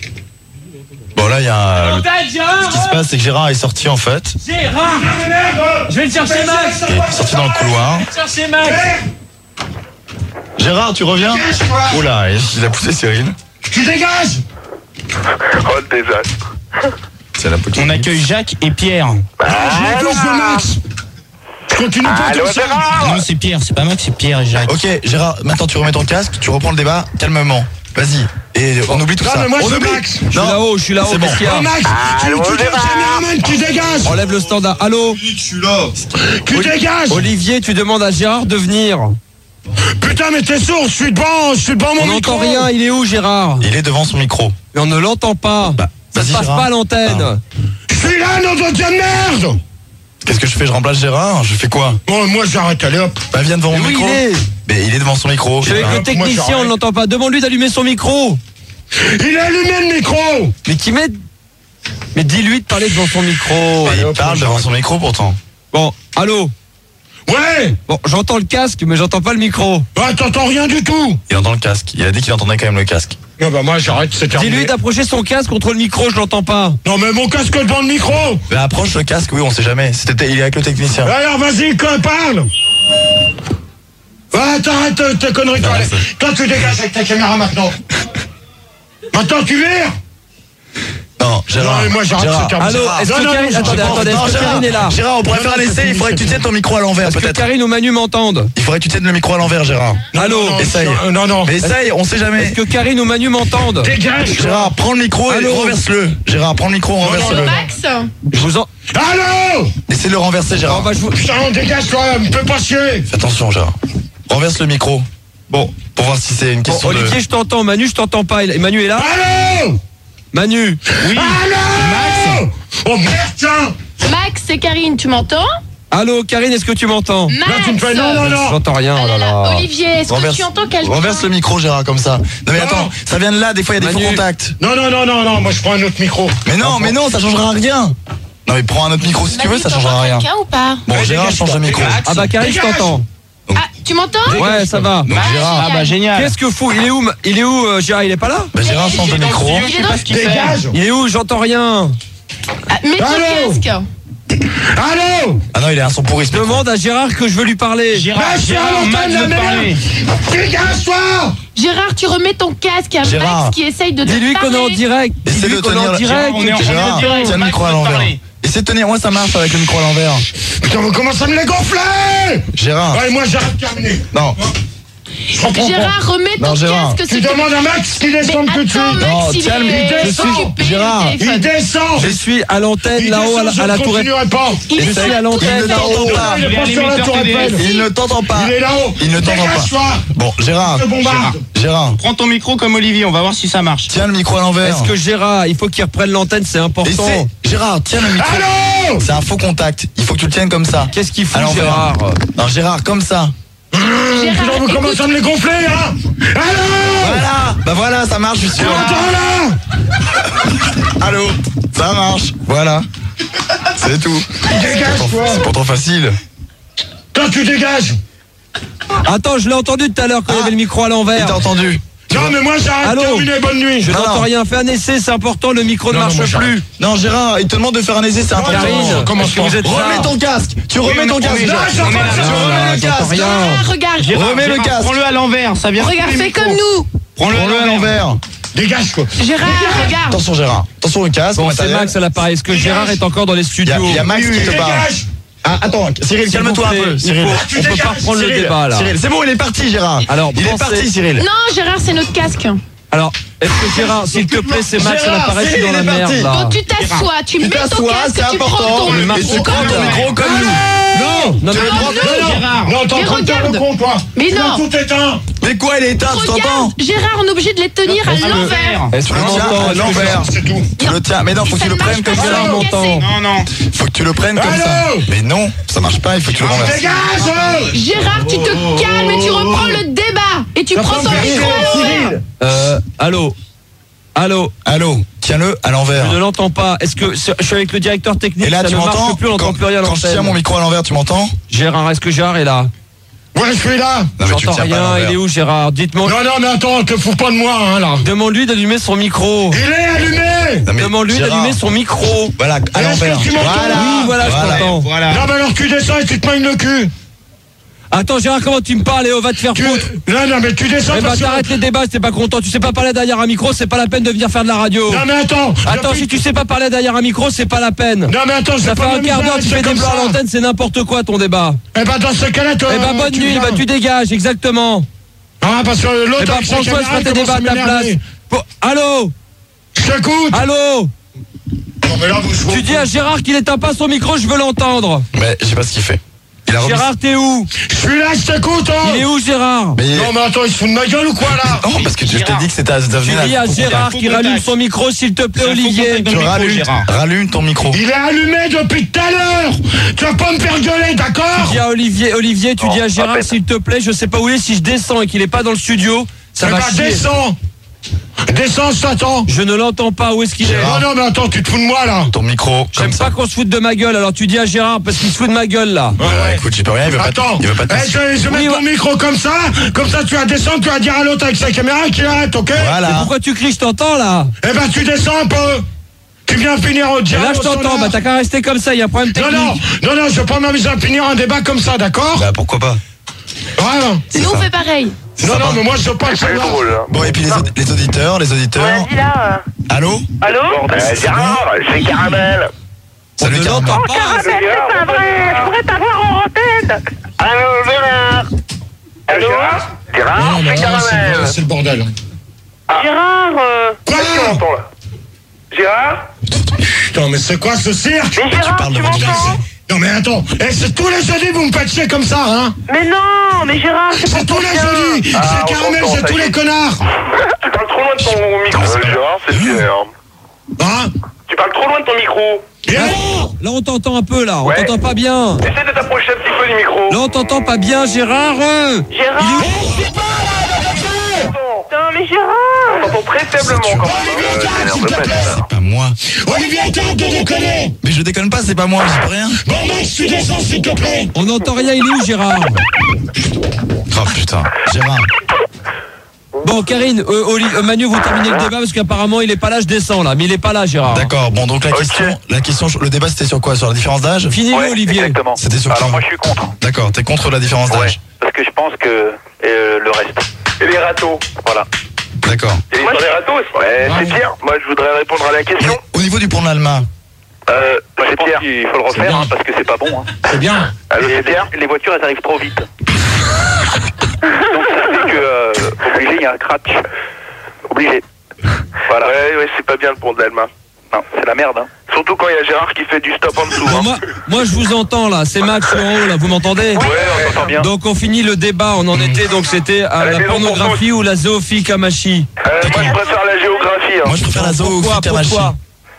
C: Bon là, il y a... Ce
G: Gérard,
C: qui se passe, c'est que Gérard est sorti en fait.
G: Gérard,
A: Merde!
G: je vais le chercher, Max.
C: Il est sorti dans le couloir.
G: Chercher Max.
C: Gérard, tu reviens?
A: Dégage-toi!
C: Oula, il a poussé Cyril.
A: Tu dégages!
E: Oh, le désastre.
C: C'est la petite.
G: On accueille Jacques et Pierre.
A: Je m'écoute de Max! Je continue pas
E: Allô,
A: comme ça!
E: Gérard?
G: Non, c'est Pierre, c'est pas Max, c'est Pierre et Jacques.
C: Ok, Gérard, maintenant tu remets ton casque, tu reprends le débat calmement. Vas-y. Et on oublie tout
A: Non,
C: ça.
A: mais moi,
C: on
A: je
C: oublie.
A: Max.
G: Je suis
C: Non.
G: là-haut, je suis là-haut,
C: C'est bon.
G: qu'est-ce qu'il y
A: Oh,
G: a?
A: Max! Tu
E: Allô,
A: tu
E: Gérard.
A: le caméraman, tu dégages!
G: Enlève le standard. Allô?
A: Tu dégages!
G: Olivier, tu demandes à Gérard de venir.
A: Putain, mais t'es sourd, je suis devant, je suis devant mon
G: On
A: micro!
G: n'entend rien, il est où, Gérard?
C: Il est devant son micro.
G: Mais on ne l'entend pas.
C: Bah,
G: Ça se
C: vas-y,
G: passe
C: Gérard.
G: pas à l'antenne.
C: Ah.
A: Je suis là, nom de Dieu de merde!
C: Qu'est-ce que je fais? Je remplace Gérard? Je fais quoi?
A: Bon, moi, j'arrête, allez hop!
C: Bah viens devant
G: Mais
C: mon
G: oui,
C: micro.
G: il est.
C: Mais il est devant son micro.
G: Je suis avec
C: Gérard.
G: le technicien,
A: j'arrête.
G: on ne l'entend pas. Demande-lui d'allumer son micro.
A: Il a allumé le micro!
G: Mais qui met. Mais dis-lui de parler devant son micro.
C: Mais
A: Allez,
C: il
A: hop,
C: parle
A: moi,
C: devant
A: j'arrête.
C: son micro pourtant.
G: Bon, allô?
A: Ouais.
G: Bon, j'entends le casque, mais j'entends pas le micro.
A: Ouais, t'entends rien du tout.
C: Il entend le casque. Il a dit qu'il entendait quand même le casque.
A: Non, bah moi j'arrête, c'est terminé.
G: Dis-lui d'approcher son casque contre le micro, je l'entends pas.
A: Non, mais mon casque devant le micro.
C: Mais approche le casque, oui, on sait jamais. C'était, il est avec le technicien.
A: Alors vas-y, que parle. Ouais, t'arrêtes tes conneries, toi. Toi, tu dégages avec ta caméra maintenant. Maintenant, tu vires.
C: Non, Gérard.
A: Non, mais moi j'arrête,
C: Gérard.
A: c'est terminé.
G: Allô, est-ce
A: Non,
G: que
A: non,
G: Karine,
A: non,
G: attendez,
A: non,
G: attendez,
C: Non,
G: est-ce que
C: Gérard,
G: Karine est là?
C: Gérard, on pourrait
A: Non,
C: faire un
A: non,
C: essai,
A: c'est
C: il faudrait que tu
A: fini,
C: tiennes ton micro à l'envers,
G: Est-ce que
C: peut-être.
G: Karine ou Manu m'entendent?
C: Il faudrait que tu tiennes le micro à l'envers, Gérard.
G: Allô?
A: non,
C: Essaye.
A: non, non, non.
C: Mais essaye, on sait jamais.
G: Est-ce que Karine ou Manu m'entendent?
A: Dégage.
C: Gérard, prends le micro et
G: Allô
C: renverse-le. Gérard, prends le micro, renverse-le.
D: Max
G: Je vous en...
A: Allô.
C: Essaie de le renverser,
G: Oh,
C: Gérard.
G: bah, je vous...
A: Putain, dégage, toi, me fais pas chier.
C: Fais attention, Gérard. Renverse le micro. Bon, pour voir si c'est une
G: Bon,
C: question de...
G: Olivier, je t'entends. Manu, je t'entends pas. Il- Manu est là?
A: Allô.
G: Manu.
F: Oui.
A: Allô. Oh merde, tiens.
D: Max, c'est Karine, tu m'entends?
G: Allô, Karine, est-ce que tu m'entends?
D: Max.
A: Là, tu me fais non, non, non.
G: J'entends rien,
D: Ah
G: oh
D: là
G: là
D: là.
G: là.
D: Olivier, est-ce que
C: Renverse,
D: tu entends quelqu'un?
C: renverse le micro, Gérard, comme ça. Non mais
A: Non.
C: attends, ça vient de là, des fois il y a des
G: Manu.
C: faux contacts.
A: Non, non, non, non, non, moi je prends un autre micro.
C: Mais non, mais non, ça changera rien. Non mais prends un autre micro si tu veux,
D: Manu,
C: ça
D: t'entends
C: changera rien.
D: quelqu'un ou pas?
C: Bon,
A: Ouais,
C: Gérard,
A: dégage,
C: change de micro.
A: dégage.
G: Ah bah Karine, je
A: Dégage.
G: t'entends.
D: Ah, tu m'entends?
G: Ouais, ça va.
C: Donc Gérard,
F: Ah bah génial.
G: Qu'est-ce que fou? Il est où? ma- Il est où, euh, Gérard? Il est pas là?
C: bah, Gérard change de micro.
F: Je sais pas ce qu'il fait.
A: Dégage.
G: Il est où? J'entends rien.
D: Ah, mets ton
A: Allô?
D: casque.
A: Allô.
C: Ah non, il a un son pourri. ce
G: Je
C: micro.
G: demande à Gérard que je veux lui parler.
F: Gérard,
A: Bah, je suis à
F: Gérard,
A: l'antenne,
F: Max
A: la
F: veut
A: merde.
F: parler.
A: Dégage-toi.
D: Gérard, tu remets ton casque. Il y a
C: Gérard.
D: Max qui essaye de te
G: Dis-lui qu'on est en
D: parler.
G: direct.
C: Essaie
G: Dis-lui
C: de
G: qu'on est
C: tenir
G: en
C: le-
G: direct.
F: Gérard, on est en-
C: Gérard,
F: direct.
C: tiens le micro à
F: Max veut
C: l'envers.
F: parler.
C: Essaie de tenir, moi ça marche avec le micro à l'envers.
A: Putain, vous commencez à me les gonfler.
C: Gérard,
A: Ouais, moi j'arrête, terminé.
C: non,
A: Je comprends pas.
D: Gérard, remets ton
C: Non, Gérard.
D: casque.
A: Tu
D: s'il te
A: demandes à Max qu'il
D: Mais
A: descende tout de
D: attends,
A: suite.
D: Max,
C: Non,
D: il
C: tiens,
D: est
C: mais je suis-
D: occupé au
C: Gérard,
A: Il
D: téléphone.
A: descend.
G: Je suis à l'antenne
A: Il
G: là-haut à la,
A: descend,
G: à la
A: je ne
G: tour Eiffel.
A: continuerai pas.
D: Il est
G: Je
D: sur
G: suis à
D: la tour
G: l'antenne.
C: il ne
D: Eiffel.
C: t'entend
A: Non,
C: pas.
A: il est pas
F: Il est
A: sur la
F: l'émetteur
A: tour
F: T V.
A: Eiffel.
C: Il ne t'entend pas.
A: Il est là-haut.
C: Il ne t'entend pas.
A: Dégage-toi.
C: Bon, Gérard,
A: Je bombarde.
C: Gérard,
F: Prends ton micro comme Olivier, on va voir si ça marche.
C: tiens le micro à l'envers.
G: Est-ce que Gérard, il faut qu'il reprenne l'antenne, c'est important.
C: Essaie. Gérard, tiens le micro.
A: Allô.
C: C'est un faux contact. Il faut que tu le tiennes comme ça.
G: Qu'est-ce qu'il fout,
C: À l'envers.
G: Gérard?
C: Non, Gérard, comme ça.
A: Putain,
D: Gérard,
A: vous commencez
D: écoute.
A: à me les gonfler, hein. Allô.
C: Voilà. Bah voilà, ça marche, je suis
A: Tu
C: sûr.
A: m'entends là.
C: Allô. Ça marche. Voilà. C'est tout.
A: Dégage-toi.
C: C'est pourtant facile.
A: Toi, tu dégages.
G: Attends, je l'ai entendu tout à l'heure quand il y
C: Ah.
G: avait le micro à
C: Il
G: l'envers.
C: t'a entendu.
A: Non, mais moi j'arrête,
G: Allô.
A: terminé, bonne nuit.
G: Je
C: Non,
G: n'entends
C: non.
G: rien. Fais un essai, c'est important. Le micro ne
A: Non, non,
G: marche
A: moi, j'arrête.
G: plus.
C: Non, Gérard, il te demande de faire un essai, c'est important.
G: Karine,
A: comment
G: est-ce que vous êtes là?
C: Remets ton casque. Tu remets ton
F: on est-
C: casque.
F: on est-
A: Non,
F: on est
A: j'entends
F: là.
A: pas.
C: Tu remets le
G: j'entends
C: casque.
G: rien.
D: Gérard, regarde.
F: Gérard,
C: Remets le
F: Gérard,
C: casque.
F: Prends-le à l'envers, ça vient.
D: Regarde,
F: tous les
D: fais
F: micros.
D: comme nous.
F: Prends-le
C: Prends-le à l'envers.
A: Dégage, quoi.
D: Gérard, regarde.
C: Attention, Gérard. Attention au casque.
G: Bon,
C: au
G: c'est
C: matériel.
G: Max à l'appareil. Est-ce que Gérard est encore dans les
C: Il y a,
G: studios?
C: il y a Max qui te parle.
A: Dégage.
C: Ah, attends, Cyril,
G: S'il
C: calme-toi
G: vous
C: un
G: plaît,
C: peu.
G: il
C: Cyril.
G: faut-
A: Tu
G: on peut pas
A: dégages,
G: reprendre le
C: Cyril,
G: débat là.
C: Cyril, c'est bon, il est parti, Gérard.
G: Alors,
C: il est
G: pensez-
C: parti, Cyril.
D: Non, Gérard, c'est notre casque.
G: Alors, est-ce que Gérard, s'il te plaît, c'est Max à
C: Gérard,
G: l'appareil, je suis dans
C: il
G: la
C: est
G: merde
C: parti.
G: là.
D: Donc tu t'assois, tu
C: Tu
D: mets ton
C: t'assois,
D: casque,
C: c'est
D: tu prends
C: important.
D: ton
C: Et
D: micro.
C: tu prends ton micro comme nous.
A: Non.
G: Non, mais
A: Tu le prends-
D: non,
A: non,
F: Gérard.
A: non, t'es en
D: Mais
A: train de faire le
D: regarde.
A: con, toi.
D: Mais
A: Tu
D: non.
A: as tout éteint.
C: Mais quoi, il est éteint, tu t'entends?
D: Regarde, Gérard, on est obligé de les tenir à l'envers.
G: est-ce
C: Tu
G: qu'on
C: le tiens
G: m'entend?
C: à
G: Est-ce que
C: l'envers.
A: C'est tout.
C: Tu le tiens, mais non, faut que tu le
D: Ça
C: prennes
D: marche
C: comme
D: pas,
C: ça.
G: Gérard
D: c'est
G: m'entend.
D: cassé.
F: Non, non.
C: Faut que tu le prennes comme ça.
A: Allô.
C: Mais non, ça marche pas, il faut que tu le renverses.
A: Dégage.
D: Gérard, tu te calmes et tu reprends le débat. Et tu prends ton
A: Cyril,
D: micro à l'envers.
A: Cyril.
G: Euh, allô? Allô?
C: Allô, tiens-le à l'envers.
G: Je ne l'entends pas. Est-ce que je suis avec le directeur technique?
C: Et là,
G: ça
C: tu
G: ne
C: m'entends?
G: marche plus, on n'entend
C: Quand,
G: plus rien à
C: quand je tiens mon
G: l'antenne.
C: micro à l'envers, tu m'entends?
G: Gérard, est-ce que Gérard est là?
A: Ouais, je suis là.
C: Non, mais tu le
G: J'entends
C: tiens pas à
G: rien.
C: l'envers.
G: Il est où, Gérard? Dites-moi.
A: Non, non, mais attends, te fous pas de moi, hein, là.
G: Demande-lui d'allumer son micro.
A: Il est allumé.
C: Non, mais
G: Demande-lui
C: Gérard,
G: d'allumer son micro.
C: Voilà, à
A: Est-ce que
C: l'envers.
A: tu m'entends?
G: Oui, voilà, je t'entends.
F: Voilà.
A: Non, mais alors tu descends et tu te manges le cul.
G: Attends, Gérard, comment tu me parles? Léo, va te faire
A: Tu...
G: foutre.
A: Non, non, mais tu descends
G: Eh ben,
A: parce que...
G: t'arrêtes les débats, si t'es pas content. Tu sais pas parler derrière un micro, c'est pas la peine de venir faire de la radio.
A: Non, mais attends.
G: Attends,
A: depuis-
G: si tu sais pas parler derrière un micro, c'est pas la peine.
A: Non, mais attends,
G: Ça
A: c'est
G: fait
A: pas
G: un quart d'heure, tu fais des blancs à l'antenne, c'est n'importe quoi ton débat.
A: Eh ben, dans ce cas-là, toi...
G: Eh ben, bonne
A: tu
G: nuit,
A: viens.
G: bah tu dégages, exactement.
A: Ah, parce que l'autre...
G: Eh ben,
A: avec sa
G: François, je
A: caméra,
G: ferai tes
A: il
G: débats à
A: commence
G: ta
A: à
G: place.
A: m'énerver.
G: Bon, allô?
A: Je t'écoute.
G: Allô?
A: Non, mais là, vous...
G: Tu dis à Gérard qu'il éteint pas son micro, je veux l'entendre.
C: Mais je sais pas ce qu'il fait. Il a remis.
G: Gérard, t'es où?
A: Je suis là, je t'écoute, hein.
G: Il est où, Gérard?
C: Mais...
A: Non, mais attends, il se fout de ma gueule ou quoi, là?
C: Non, parce que je t'ai dit que c'était à
G: Tu dis à Gérard qu'il rallume son micro, s'il te plaît, Olivier.
C: Tu rallumes, rallume ton micro.
A: Il est allumé depuis tout à l'heure. Tu vas pas me faire gueuler, d'accord?
G: Tu dis à Olivier, Olivier, tu dis à Gérard, s'il te plaît, je sais pas où il est, si je descends et qu'il est pas dans le studio, ça
A: Eh
G: va
A: ben,
G: chier.
A: descends. Descends, je t'attends.
G: Je ne l'entends pas, où est-ce qu'il est?
A: Non, non, mais attends, tu te fous de moi, là.
C: Ton micro.
G: J'aime pas qu'on se foute de ma gueule, alors tu dis à Gérard parce qu'il se fout de ma gueule là.
C: Ouais, ouais, écoute, j'y peux rien, il veut pas te-
A: Attends,
C: il veut pas te-
A: eh, je, vais- je vais
G: Oui,
A: mettre
G: ouais.
A: ton micro comme ça, comme ça tu vas descendre, tu vas dire à l'autre avec sa caméra qu'il arrête, ok?
G: Mais
C: Voilà.
G: pourquoi tu cries, je t'entends là?
A: Eh ben tu descends un peu. Tu viens finir au
G: Et
A: diable.
G: là je t'entends, bah t'as qu'à rester comme ça, il y a un problème
A: Non,
G: technique.
A: non, non, non, je vais pas m'amuser à finir un débat comme ça, d'accord?
C: Bah pourquoi pas.
A: Voilà.
D: Nous, on fait pareil.
A: Non, non, mais moi je veux pas le
E: C'est
A: savoir.
E: drôle, hein.
C: Bon, et puis les, aud- les auditeurs, les auditeurs.
B: Vas-y là. euh.
C: Allô?
E: Allô euh, Gérard, c'est Caramel.
C: Salut
G: ne
C: Caramel.
G: l'entend
B: Oh, Caramel, c'est pas vrai. Je pourrais t'avoir en antenne.
E: Allô, Gérard. Allô Gérard Gérard,
A: Non, mais
E: c'est
A: là, c'est
E: Caramel.
A: le- c'est le bordel.
B: Gérard. euh,
A: Quoi?
E: Qu'est-ce qu'on entend là Gérard
A: Putain, mais c'est quoi ce cirque?
B: Mais Gérard,
C: parles
B: tu
C: devant
B: m'entends?
A: Non, mais attends, eh, c'est tous les jeudis vous me faites chier comme ça, hein?
B: Mais non, mais Gérard, c'est
A: C'est
B: pour
A: tous
B: ton
A: les
B: bien.
A: jeudis!
E: Ah,
A: C'est
E: on
A: Caramel,
E: t'entend,
A: c'est
E: ça
A: tous
E: y est.
A: les connards!
E: Tu parles trop loin de ton micro, Gérard, c'est Pierre.
A: Hein?
E: Tu parles trop loin de ton micro.
A: Bien!
G: Là on t'entend un peu là, on
E: Ouais.
G: t'entend pas bien.
E: Essaie de t'approcher un petit peu du micro.
G: Là on t'entend pas bien Gérard. euh.
B: Gérard. Non, mais Gérard.
E: On t'entend très faiblement quand même. Euh, t'énerve
A: s'il te
E: pas,
A: plaît.
E: ça.
C: C'est pas moi.
A: Olivier, arrête de déconner!
C: Mais je déconne pas, c'est pas moi, j'y peux rien.
A: Bon, Max, tu descends, s'il te plaît!
G: On n'entend rien, il est où Gérard?
C: Oh putain. Gérard.
G: Bon Karine, euh, Oli- euh, Manu vous terminez le débat parce qu'apparemment il est pas là, je descends là, mais il est pas là Gérard.
C: D'accord, bon donc la
E: Ok.
C: question, la question, le débat c'était sur quoi? Sur la différence d'âge?
G: Finis-le
E: Ouais,
G: Olivier.
E: exactement.
C: C'était sur
E: Alors
C: quoi?
E: moi je suis contre.
C: D'accord, t'es contre la différence
E: Ouais,
C: d'âge?
E: parce que je pense que euh, le reste. Et les râteaux, voilà.
C: D'accord.
E: Et l'histoire des râteaux aussi. Ouais, c'est Pierre. Moi je voudrais répondre à la question.
C: Mais au niveau du pont de l'Alma,
E: Euh, c'est Pierre. Il faut le refaire hein, parce que c'est pas bon. Hein.
A: C'est bien!
E: Allô, c'est Pierre. Les voitures elles arrivent trop vite. Donc ça fait que euh, obligé il y a un crash. Obligé. Voilà. Ouais, ouais, c'est pas bien le pont de l'Alma. Non, c'est la merde. Hein. Surtout quand il y a Gérard qui fait du stop en dessous.
G: Bon,
E: Hein.
G: moi, moi je vous entends là, c'est Max en haut là, vous m'entendez?
E: Ouais, on t'entend bien.
G: Donc on finit le débat, on en était, donc c'était à
E: Allez,
G: la
E: les gens
G: pornographie ou la zoophilie Kamachi.
E: Euh, moi je préfère la géographie. Hein.
C: moi je préfère la zoo
G: Pourquoi?
C: au Kamachi.
G: Pourquoi?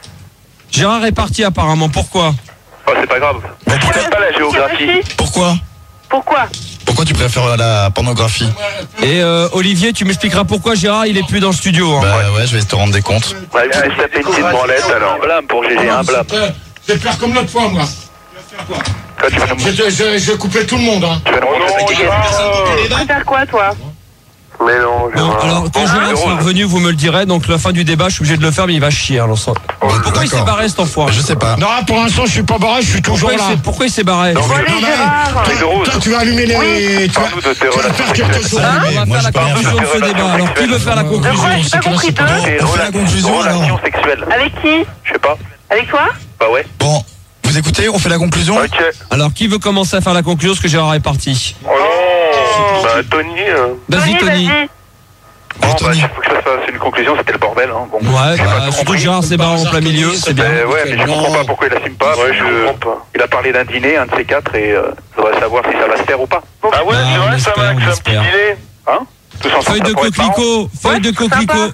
G: Gérard est parti apparemment, pourquoi?
E: Oh, c'est pas grave.
C: Bon,
E: Je
C: pourquoi,
E: n'aime pas la géographie.
C: pourquoi
B: Pourquoi?
C: Pourquoi tu préfères la pornographie?
G: Et euh, Olivier, tu m'expliqueras pourquoi Gérard il est plus dans le studio. Hein.
C: Bah ouais, je vais te rendre des comptes.
E: Ouais, il va se taper une petite branlette alors. Blâme pour G G, un blâme.
A: Je vais faire comme l'autre fois, moi.
E: Toi, tu vas nous
A: Je, je, je, je vais couper tout le monde, hein.
E: tu vas nous montrer ta gueule.
B: Tu vas faire quoi, toi?
E: Mais non,
G: Bon,
E: Gérard.
G: alors quand
E: Bon,
G: Gérard
E: Rose.
G: sera revenu, vous me le direz. Donc la fin du débat, je suis obligé de le faire, mais il va chier. Alors, ça- Pourquoi il s'est
C: D'accord.
G: barré cet enfoiré?
C: Je sais pas.
A: Non, pour l'instant, je suis pas barré, je suis toujours
G: Pourquoi il
A: là.
G: s'est- Pourquoi il s'est barré?
E: Non,
B: Bon,
E: mais-
B: allez,
A: Non, mais-
B: Gérard.
E: Feuille de rose.
A: Toi, tu vas allumer les... Tu vas,
E: Parle-nous de tes
A: tu vas
E: relations
A: faire quelque chose.
E: sexuelles.
G: Hein,
C: mais
G: on
C: moi,
G: va
C: je
G: faire la
C: peux rien
G: conclusion de
E: faire.
G: ce débat. Alors qui veut faire la
B: De
G: conclusion?
B: quoi? J'ai pas compris, toi.
E: Tes
C: on fait la
E: rela-
C: conclusion, alors.
E: relations sexuelles.
B: Avec qui?
E: Je sais pas.
B: Avec toi?
E: Bah ouais.
C: Bon, vous écoutez, on fait la conclusion?
E: Ok.
G: Alors qui veut commencer à faire la conclusion parce que Gérard est parti?
E: Oh non. Bah Tony. euh,
G: Vas-y Tony.
B: vas-y.
E: Bon,
C: Bon,
E: bah,
C: Tony.
E: il faut que je fasse une conclusion, c'était le bordel. Hein. Bon.
G: Ouais,
E: J'ai pas
G: bah,
E: tout
G: surtout que
E: compris.
G: Gérard s'est barré en plein milieu, c'est bien.
E: Euh, ouais, mais je
A: Non.
E: comprends pas pourquoi il assume pas. Ouais, je comprends pas. Il a parlé d'un dîner, un de ces quatre, et euh, je voudrais savoir si ça va se faire ou pas. Ah ouais,
G: Ah,
E: c'est
G: on
E: vrai, ça
G: espère,
E: va,
G: on
E: que c'est un
G: espère.
E: petit dîner. Hein Tous ensemble,
G: Feuille
E: ça
G: de
E: pourrait être marrant.
G: coquelicot, feuille de
B: Ouais,
G: coquelicot.
B: sympa.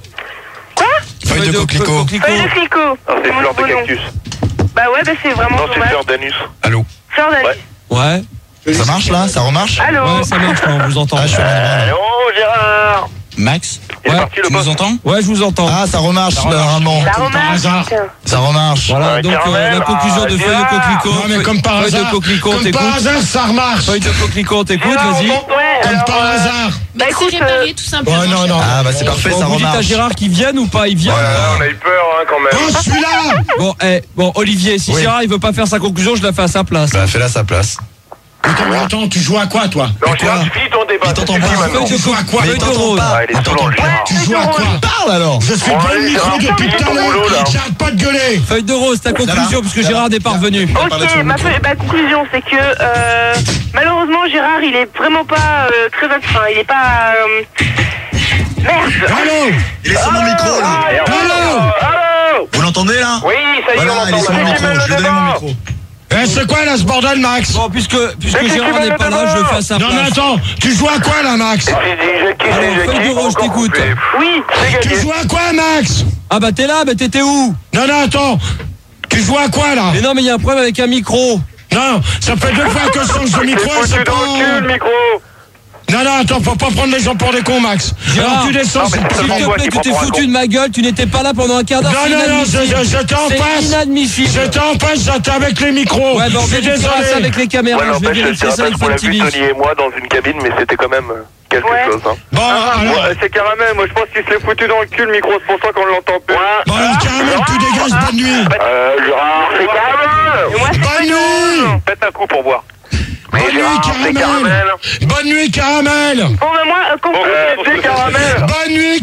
C: Feuille de coquelicot.
B: Feuille de clicot.
E: Non, c'est
B: Comment
E: fleur de
B: le nom?
E: cactus.
B: Bah ouais, bah c'est vraiment
E: Non, c'est
B: dommage.
E: fleur d'anus.
C: Allô?
B: Fleur d'année.
E: Ouais.
G: Ouais,
C: Ça marche là? Ça remarche?
B: Allô?
G: ouais, ça marche, là, on vous entend.
C: Ah, je suis à l'endroit, là.
E: Oh, Gérard.
C: Max?
E: Il est
G: Ouais,
E: parti le
C: Tu
E: boss.
C: nous entends?
G: Ouais, je vous entends.
C: Ah, ça remarche, normalement.
B: La
A: par
B: remarque.
A: hasard.
B: putain.
C: Ça remarche.
G: Voilà,
E: Ouais,
G: donc euh,
E: Caramel,
G: la conclusion de
E: ah,
G: feuille de
E: Gérard.
G: coquelicot.
A: Non, mais comme par
G: Feuille de
A: hasard,
G: coquelicot, on
A: comme par
G: t'écoute.
A: hasard, ça remarche.
G: Feuille de coquelicot, on t'écoute,
E: Gérard,
G: vas-y.
E: on t'entend.
B: Ouais,
A: Comme
B: alors,
A: par
B: euh,
A: hasard.
B: Bah
D: C'est
B: écoute,
D: réparé tout simplement.
A: Ouais, non, non.
C: Ah, bah c'est parfait,
G: Bon,
C: ça
G: vous dites à
C: remarche.
G: Gérard qu'il vienne ou pas? Il vient.
E: Ouais, on a eu peur hein, quand même.
A: Oh, je suis là.
G: Bon, eh, bon, Olivier, si
C: Oui.
G: Gérard il veut pas faire sa conclusion, je la fais à sa place.
C: Bah, fais-la à sa place.
A: Attends, mais attends, tu joues à quoi, toi?
E: Non,
C: Mais
E: Gérard,
C: quoi
E: tu finis ton débat.
C: Il t'entend
E: c'est
C: pas.
E: fini maintenant.
A: Tu joues à quoi?
C: Mais
G: Feuille de
C: t'entends
G: rose.
C: pas.
E: Ah, il est
C: On
E: sous dans
C: t'entend
E: le
C: pas.
E: Gérard.
A: Tu joues à quoi?
C: Parle alors.
A: Je suis
E: Bon,
A: dans le
E: allez,
A: micro
E: Gérard,
A: depuis
E: finis
A: tout à
E: ton boulot, là.
A: l'heure. J'arrête pas de gueuler.
G: Feuille de rose, ta conclusion, puisque Gérard n'est pas revenu.
B: ok, ma, feuille- ma conclusion, c'est que euh, malheureusement, Gérard, il est vraiment pas euh, très. Enfin, il est pas. euh, Merde!
A: Allô?
C: Il est sur mon micro là.
A: Allô?
E: Allô.
C: Vous l'entendez là?
E: Oui, ça y est, on
C: Voilà, il est
E: entend.
C: sur mon
E: Vas-y,
C: micro.
E: mets le
C: Je lui ai donné mon
E: débat.
C: micro.
A: Eh, c'est quoi, là, ce bordel, Max?
G: Bon, puisque, puisque
E: Mais
G: Gérard
E: qu'est-ce
G: n'est
E: que
G: pas
E: tu
G: là,
E: veux
G: je le fais à sa
A: Non, mais
G: place.
A: attends, tu joues à quoi, là, Max?
E: C'est dit, Jackie,
G: Alors,
E: c'est
G: feuille de
E: Jackie,
G: rose,
E: encore
G: t'écoute.
E: coupé.
B: Oui!
E: C'est
A: Tu
E: gagné.
A: joues à quoi, Max?
G: Ah bah t'es là, bah t'étais où?
A: Non, non, attends. Tu joues à quoi, là?
G: Mais non, mais il y a un problème avec un micro.
A: Non, ça fait deux fois que je change de
E: C'est
A: micro,
E: foutu
A: c'est
E: dans le cul, le
A: pas...
E: micro.
A: Non, non, attends, faut pas prendre les gens pour des cons, Max.
G: Gérard,
A: Alors tu descends,
E: non, mais
A: s'il te
E: c'est
G: S'il
A: plaît.
G: te
E: toi
G: plaît,
E: qui
G: tu t'es
E: prends pour un
G: foutu
E: con.
G: de ma gueule, tu n'étais pas là pendant un quart d'heure.
A: Non,
G: c'est
A: non, non,
G: inadmissible.
A: je- je- j'étais en
G: C'est
A: face.
G: inadmissible.
A: J'étais en face, j'étais avec les micros.
G: Ouais, bah on
A: je
G: va
A: suis
G: vérifier ça
A: désolé.
G: avec les caméras.
E: Ouais,
G: je vais
E: n'empêche,
G: vérifier
E: c'est
G: ça avec
E: parce qu'on
G: Fun
E: l'a
G: T
E: vu,
G: V.
E: Tony et moi, dans une cabine, mais c'était quand même euh, quelque
B: Ouais.
E: chose. Hein.
A: Bon, alors,
H: Ouais, c'est Caramel, moi je pense qu'il se l'est foutu dans le cul le micro, c'est pour ça qu'on l'entend plus.
A: bon, alors, Caramel, tu dégages, bonne nuit.
E: Euh, Gérard, c'est Caramel.
B: Moi, c'est
A: Bonne nuit.
H: Faites un coup pour voir.
E: Mais
A: Bonne nuit,
E: Gérard, c'est
A: Caramel.
E: Caramel.
A: Bonne nuit, Caramel.
B: Bon, ben moi, euh, conclu-
H: Euh, c'est Caramel.
A: Bonne nuit,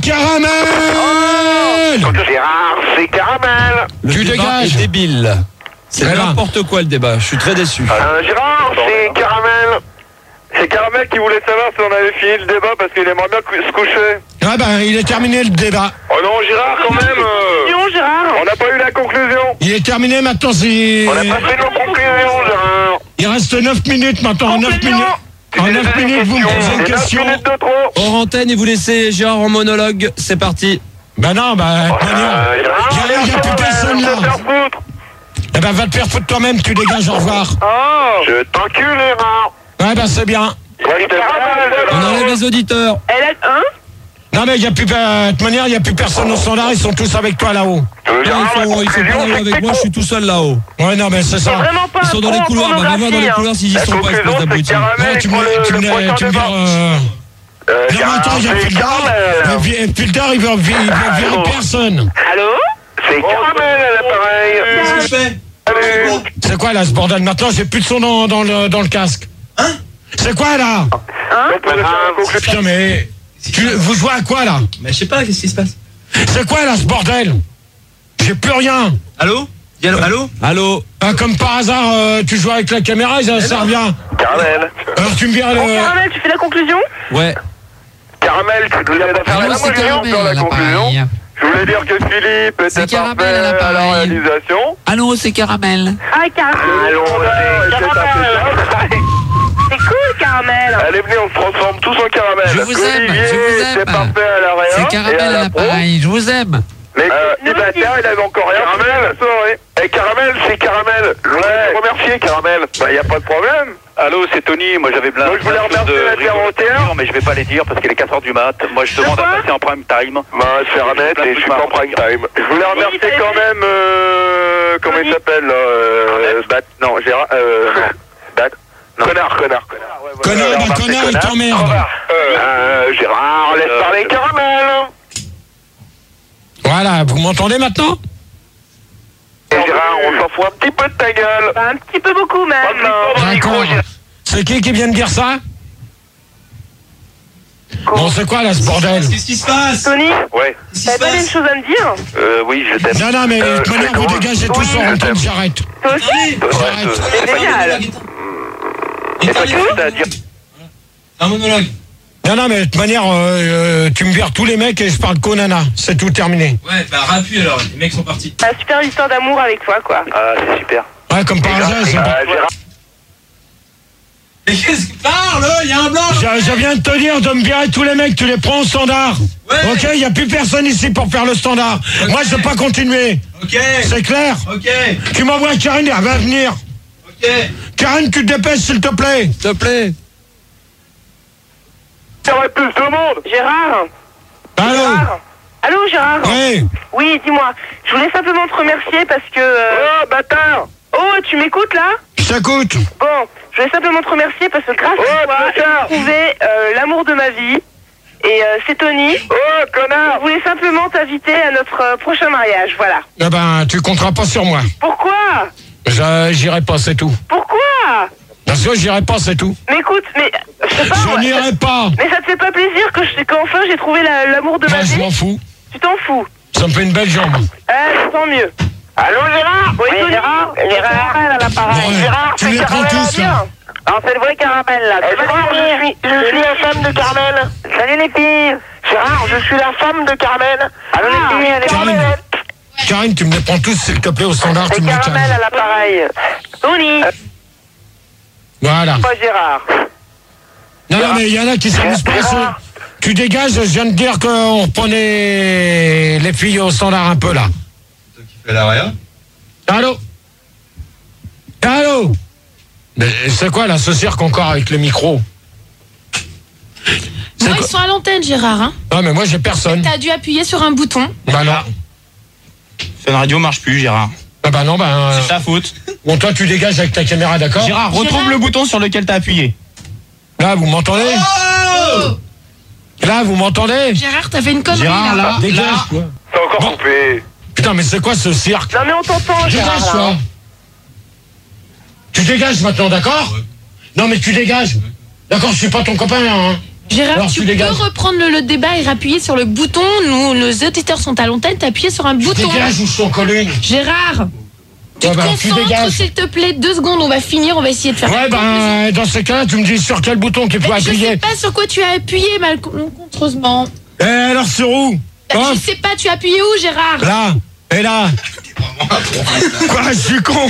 A: Caramel.
E: Gérard, c'est Caramel.
G: Le
A: Tu
G: débat
A: dégages.
G: est débile. C'est
A: Très bien.
G: n'importe quoi le débat. Je suis très déçu.
E: Euh, Gérard, c'est Caramel.
H: C'est Caramel qui voulait savoir si on avait fini le débat parce qu'il aimerait bien cou- se coucher.
A: Ah ben, il est terminé le débat.
H: Oh non, Gérard, quand même. euh,
B: Conclusion, Gérard.
H: On n'a pas eu la conclusion.
A: Il est terminé maintenant, c'est...
E: On n'a pas fait nos conclusions, Gérard.
A: Il reste neuf minutes maintenant. En neuf
B: Conclusion.
A: minutes. En neuf minutes, vous me posez une
H: C'est neuf
A: question.
H: minutes de trop.
G: Hors antenne et vous laissez Gérard en monologue. C'est parti.
A: Ben non, ben, de toute manière,
E: Euh, Gérard,
A: il y a- il y a plus personne
H: On va
A: là.
H: se faire foutre.
A: Eh ben, va te faire foutre toi-même, tu dégages, au revoir.
H: Oh.
E: je t'encule, Gérard.
A: Ouais, ben, c'est bien.
E: Ouais, je t'aime.
G: On enlève les auditeurs.
B: Elle a un.
A: Non, mais il y a plus, euh, de toute manière, il n'y a plus personne au standard, ils sont tous avec toi là-haut.
E: Euh,
G: Non,
E: Gérard,
G: ils
E: la
G: sont, ils sont pas
E: conclusion,
G: là-haut
E: c'est que
G: avec
E: t'es
G: moi,
E: con.
G: je suis tout seul là-haut.
A: Ouais, non, mais c'est
B: C'est
A: ça.
B: vraiment pas
G: Ils
B: un
G: sont dans
B: con
G: les
B: en
G: couloirs, bah, va voir dans les
B: pornographie, hein.
G: couloirs s'ils y
H: La
G: sont pas,
H: conclusion,
G: espèce
H: c'est que
G: d'abruti.
A: Non,
H: Caramel,
A: tu
H: il prend
A: me,
H: le,
A: tu
H: le
A: me,
H: prochain
A: tu me
H: débat.
A: vires, euh...
E: Euh,
A: Non, mais
E: Gérard,
A: attends, il y a
E: c'est
A: plus de
E: Caramel.
A: Et puis, et puis le tard, il veut, il veut virer
E: Allô.
A: personne.
B: Allô?
E: C'est Caramel à l'appareil. Salut.
A: C'est quoi là ce bordel? Maintenant, j'ai plus de son dans, dans, le, dans le casque. Hein? C'est quoi là?
B: Hein?
E: On peut faire un conclusion.
A: Putain, mais. Tu, vous jouez à quoi là?
F: Mais je sais pas, qu'est-ce qui se passe?
A: C'est quoi là ce bordel? J'ai plus rien.
F: Allô? Allô? Allô?
G: Allô?
A: Ah, comme par hasard, euh, tu joues avec la caméra et ça, ça revient.
E: Caramel.
A: Alors tu me vires
B: Bon,
A: le.
B: Caramel, tu fais la conclusion?
G: Ouais.
E: Caramel, tu nous aides à faire la
I: Allô, c'est
E: conclusion.
I: Caramel à
H: la conclusion.
I: l'appareil.
H: Je voulais dire que Philippe était
I: C'est Caramel
H: parfait
I: à
H: à la
I: l'appareil.
H: réalisation.
I: Allô, c'est Caramel.
B: Ah, Caramel.
E: Allons, c'est
B: Caramel. C'est cool, Caramel.
H: Allez, venez, on se transforme tous en caramel.
I: Je vous aime,
H: Olivier
I: je vous aime.
H: était parfait à la réa.
I: C'est
H: et
I: Caramel
H: à
I: à
H: la pro.
I: l'appareil. Je vous aime.
H: Mais
E: Euh,
H: le bâtard, il avait encore rien. Caramel,
E: Et Caramel, c'est Caramel. Je voulais te remercier, Caramel.
H: Bah, y a pas de problème.
J: Allô, c'est Tony. Moi, j'avais plein
H: Moi, je voulais
J: plein de choses
H: remercier
J: de
H: la Terre
J: rigolo à
H: entière.
J: dire, mais je vais pas les dire parce qu'il est quatre heures du mat. Moi, je demande à
B: quoi
J: passer en prime time.
E: Bah, je fais remettre et je suis pas en prime time.
H: Je voulais remercier
B: t'avais
H: quand
B: dit-
H: même, euh, comment il
B: Tony.
H: s'appelle, là, euh, Bat, non, Gérard, euh, non, Bat, non. Connard, connard, connard. Ouais, voilà.
A: Connard, bah
H: Remercier
A: connard, il
H: Connard.
A: t'emmerde.
H: Euh,
E: Euh, Gérard, laisse
J: Euh,
E: parler Caramel.
A: Voilà, vous m'entendez maintenant?
E: Et Gérard, on s'en fout un petit peu de ta gueule.
B: Bah, un petit peu beaucoup, même.
A: D'accord. C'est qui qui vient de dire ça? Bon, c'est quoi là ce bordel?
F: Qu'est-ce qui se passe?
B: Tony,
E: Ouais.
F: Qu'est-ce qui
B: t'avais
F: se
B: pas une
F: passe?
B: chose à me dire?
E: Euh, oui, je t'aime.
A: Non, non, mais de
E: Euh,
A: toute manière,
E: c'est
A: vous
E: comment
A: dégagez
E: Oui,
A: tous en
E: je
A: antenne,
E: t'aime.
A: j'arrête.
B: Toi aussi?
A: J'arrête.
B: C'est génial.
J: Et toi, qu'est-ce que t'as à dire?
F: Un monologue.
A: Non, non, mais de toute manière, euh, euh, tu me vires tous les mecs et je parle qu'aux nanas. C'est tout terminé.
F: Ouais, bah rappuie alors, les mecs sont partis.
B: T'as une super histoire d'amour avec toi, quoi.
J: Ah, c'est super.
A: Ouais, comme par hasard, ils sont pas-
E: Euh, Gérard,
F: Mais qu'est-ce que parle? Il y a un blanc!
A: Je, je viens de te dire de me virer tous les mecs, tu les prends au standard.
F: Ouais.
A: Ok, il n'y a plus personne ici pour faire le standard.
F: Ok.
A: Moi, je ne veux pas continuer.
F: Ok!
A: C'est clair?
F: Ok!
A: Tu m'envoies Karine, elle va venir.
F: Ok!
A: Karine, tu te dépêches, s'il te plaît.
G: S'il te plaît.
H: il y aurait plus de monde.
B: Gérard?
A: Allô?
B: Gérard? Allô, Gérard?
A: Oui.
B: Oui, dis-moi. Je voulais simplement te remercier parce que... euh,
H: Oh, bâtard.
B: Oh, tu m'écoutes, là?
A: Je t'écoute.
B: Bon, je voulais simplement te remercier parce que grâce
H: Oh,
B: à toi,
H: bâtard.
B: j'ai trouvé euh, l'amour de ma vie. Et euh, c'est Tony.
H: Oh,
B: Je
H: connard.
B: voulais simplement t'inviter à notre euh, prochain mariage, voilà.
A: Eh ben, tu compteras pas sur moi.
B: Pourquoi?
A: Je- J'irai pas, c'est tout.
B: Pourquoi?
A: Parce que j'irai pas, c'est tout.
B: Mais écoute, mais... Je sais pas...
A: Je
B: ouais,
A: n'irai pas.
B: Mais ça te fait pas plaisir que je- qu'enfin j'ai trouvé la- l'amour de ma
A: Moi, je
B: vie?
A: m'en fous.
B: Tu t'en fous?
A: Ça me fait une belle jambe.
B: Ah, tant mieux.
E: Allô, Gérard?
B: Oui, Tony.
E: Gérard? Gérard?
B: à l'appareil.
A: Ouais,
E: Gérard,
A: tu
E: c'est
A: les prends
E: Caramel.
A: tous, là.
B: Alors, c'est le vrai caramel, là.
E: Eh, Gérard, je suis, je suis la femme de Carmel.
B: Salut les filles.
E: Gérard, je suis la femme de Carmel. Allô,
B: Ah,
E: les filles, elle est
A: Karine.
E: Carmel.
A: Karine, tu me les prends tous, s'il te plaît, au standard, tu
B: C'est
A: me les
B: caramel à
A: calmes.
B: l'appareil. Tony.
A: Voilà.
B: Pas Gérard.
A: Non, non, mais il y en a qui s'amusent pas.
E: Gérard.
A: c'est- Tu dégages, je viens de dire qu'on reprenait les filles au standard un peu, là.
F: Toi qui fais l'arrière.
A: Allô? Allô? Mais c'est quoi, là, ce cirque encore avec le micro?
D: Non, ils sont à l'antenne, Gérard. Hein.
A: Non, mais moi, j'ai personne.
D: T'as dû appuyer sur un bouton.
A: Bah non.
F: Fun Radio marche plus, Gérard.
A: Ah bah non, bah... Euh...
F: C'est ta faute.
A: Bon, toi, tu dégages avec ta caméra, d'accord?
F: Gérard, retrouve
D: Gérard.
F: le bouton sur lequel t'as appuyé.
A: Là, vous m'entendez?
G: Oh
A: Là, vous m'entendez?
D: Gérard, t'as fait une connerie,
F: Gérard,
D: là.
F: là,
A: Dégage,
F: là.
A: toi.
E: C'est encore coupé.
A: Putain, mais c'est quoi ce cirque?
B: Non mais on t'entend, Gérard.
A: Dégage,
B: là.
A: toi. Tu dégages maintenant, d'accord? Non, mais tu dégages. D'accord, je suis pas ton copain, là, hein.
D: Gérard,
A: Alors,
D: tu
A: tu
D: peux
A: dégages.
D: reprendre le, le débat et appuyer sur le bouton. Nous, nos auditeurs sont à l'antenne, t'as appuyé sur un bouton.
A: Dégage ou je t'en colle une.
D: Gérard, tu
A: Ouais,
D: te
A: bah, tu
D: concentres,
A: dégages.
D: s'il te plaît. Deux secondes, on va finir, on va essayer de faire.
A: Ouais, ben, dans ces cas-là, tu me dis sur quel bouton qu'il faut
D: Mais je
A: appuyer.
D: sais pas sur quoi tu as appuyé, malencontreusement.
A: Eh, alors, sur où?
D: Bah,
A: Hop,
D: je sais pas, tu as appuyé où, Gérard?
A: là, et là. Quoi, je suis con.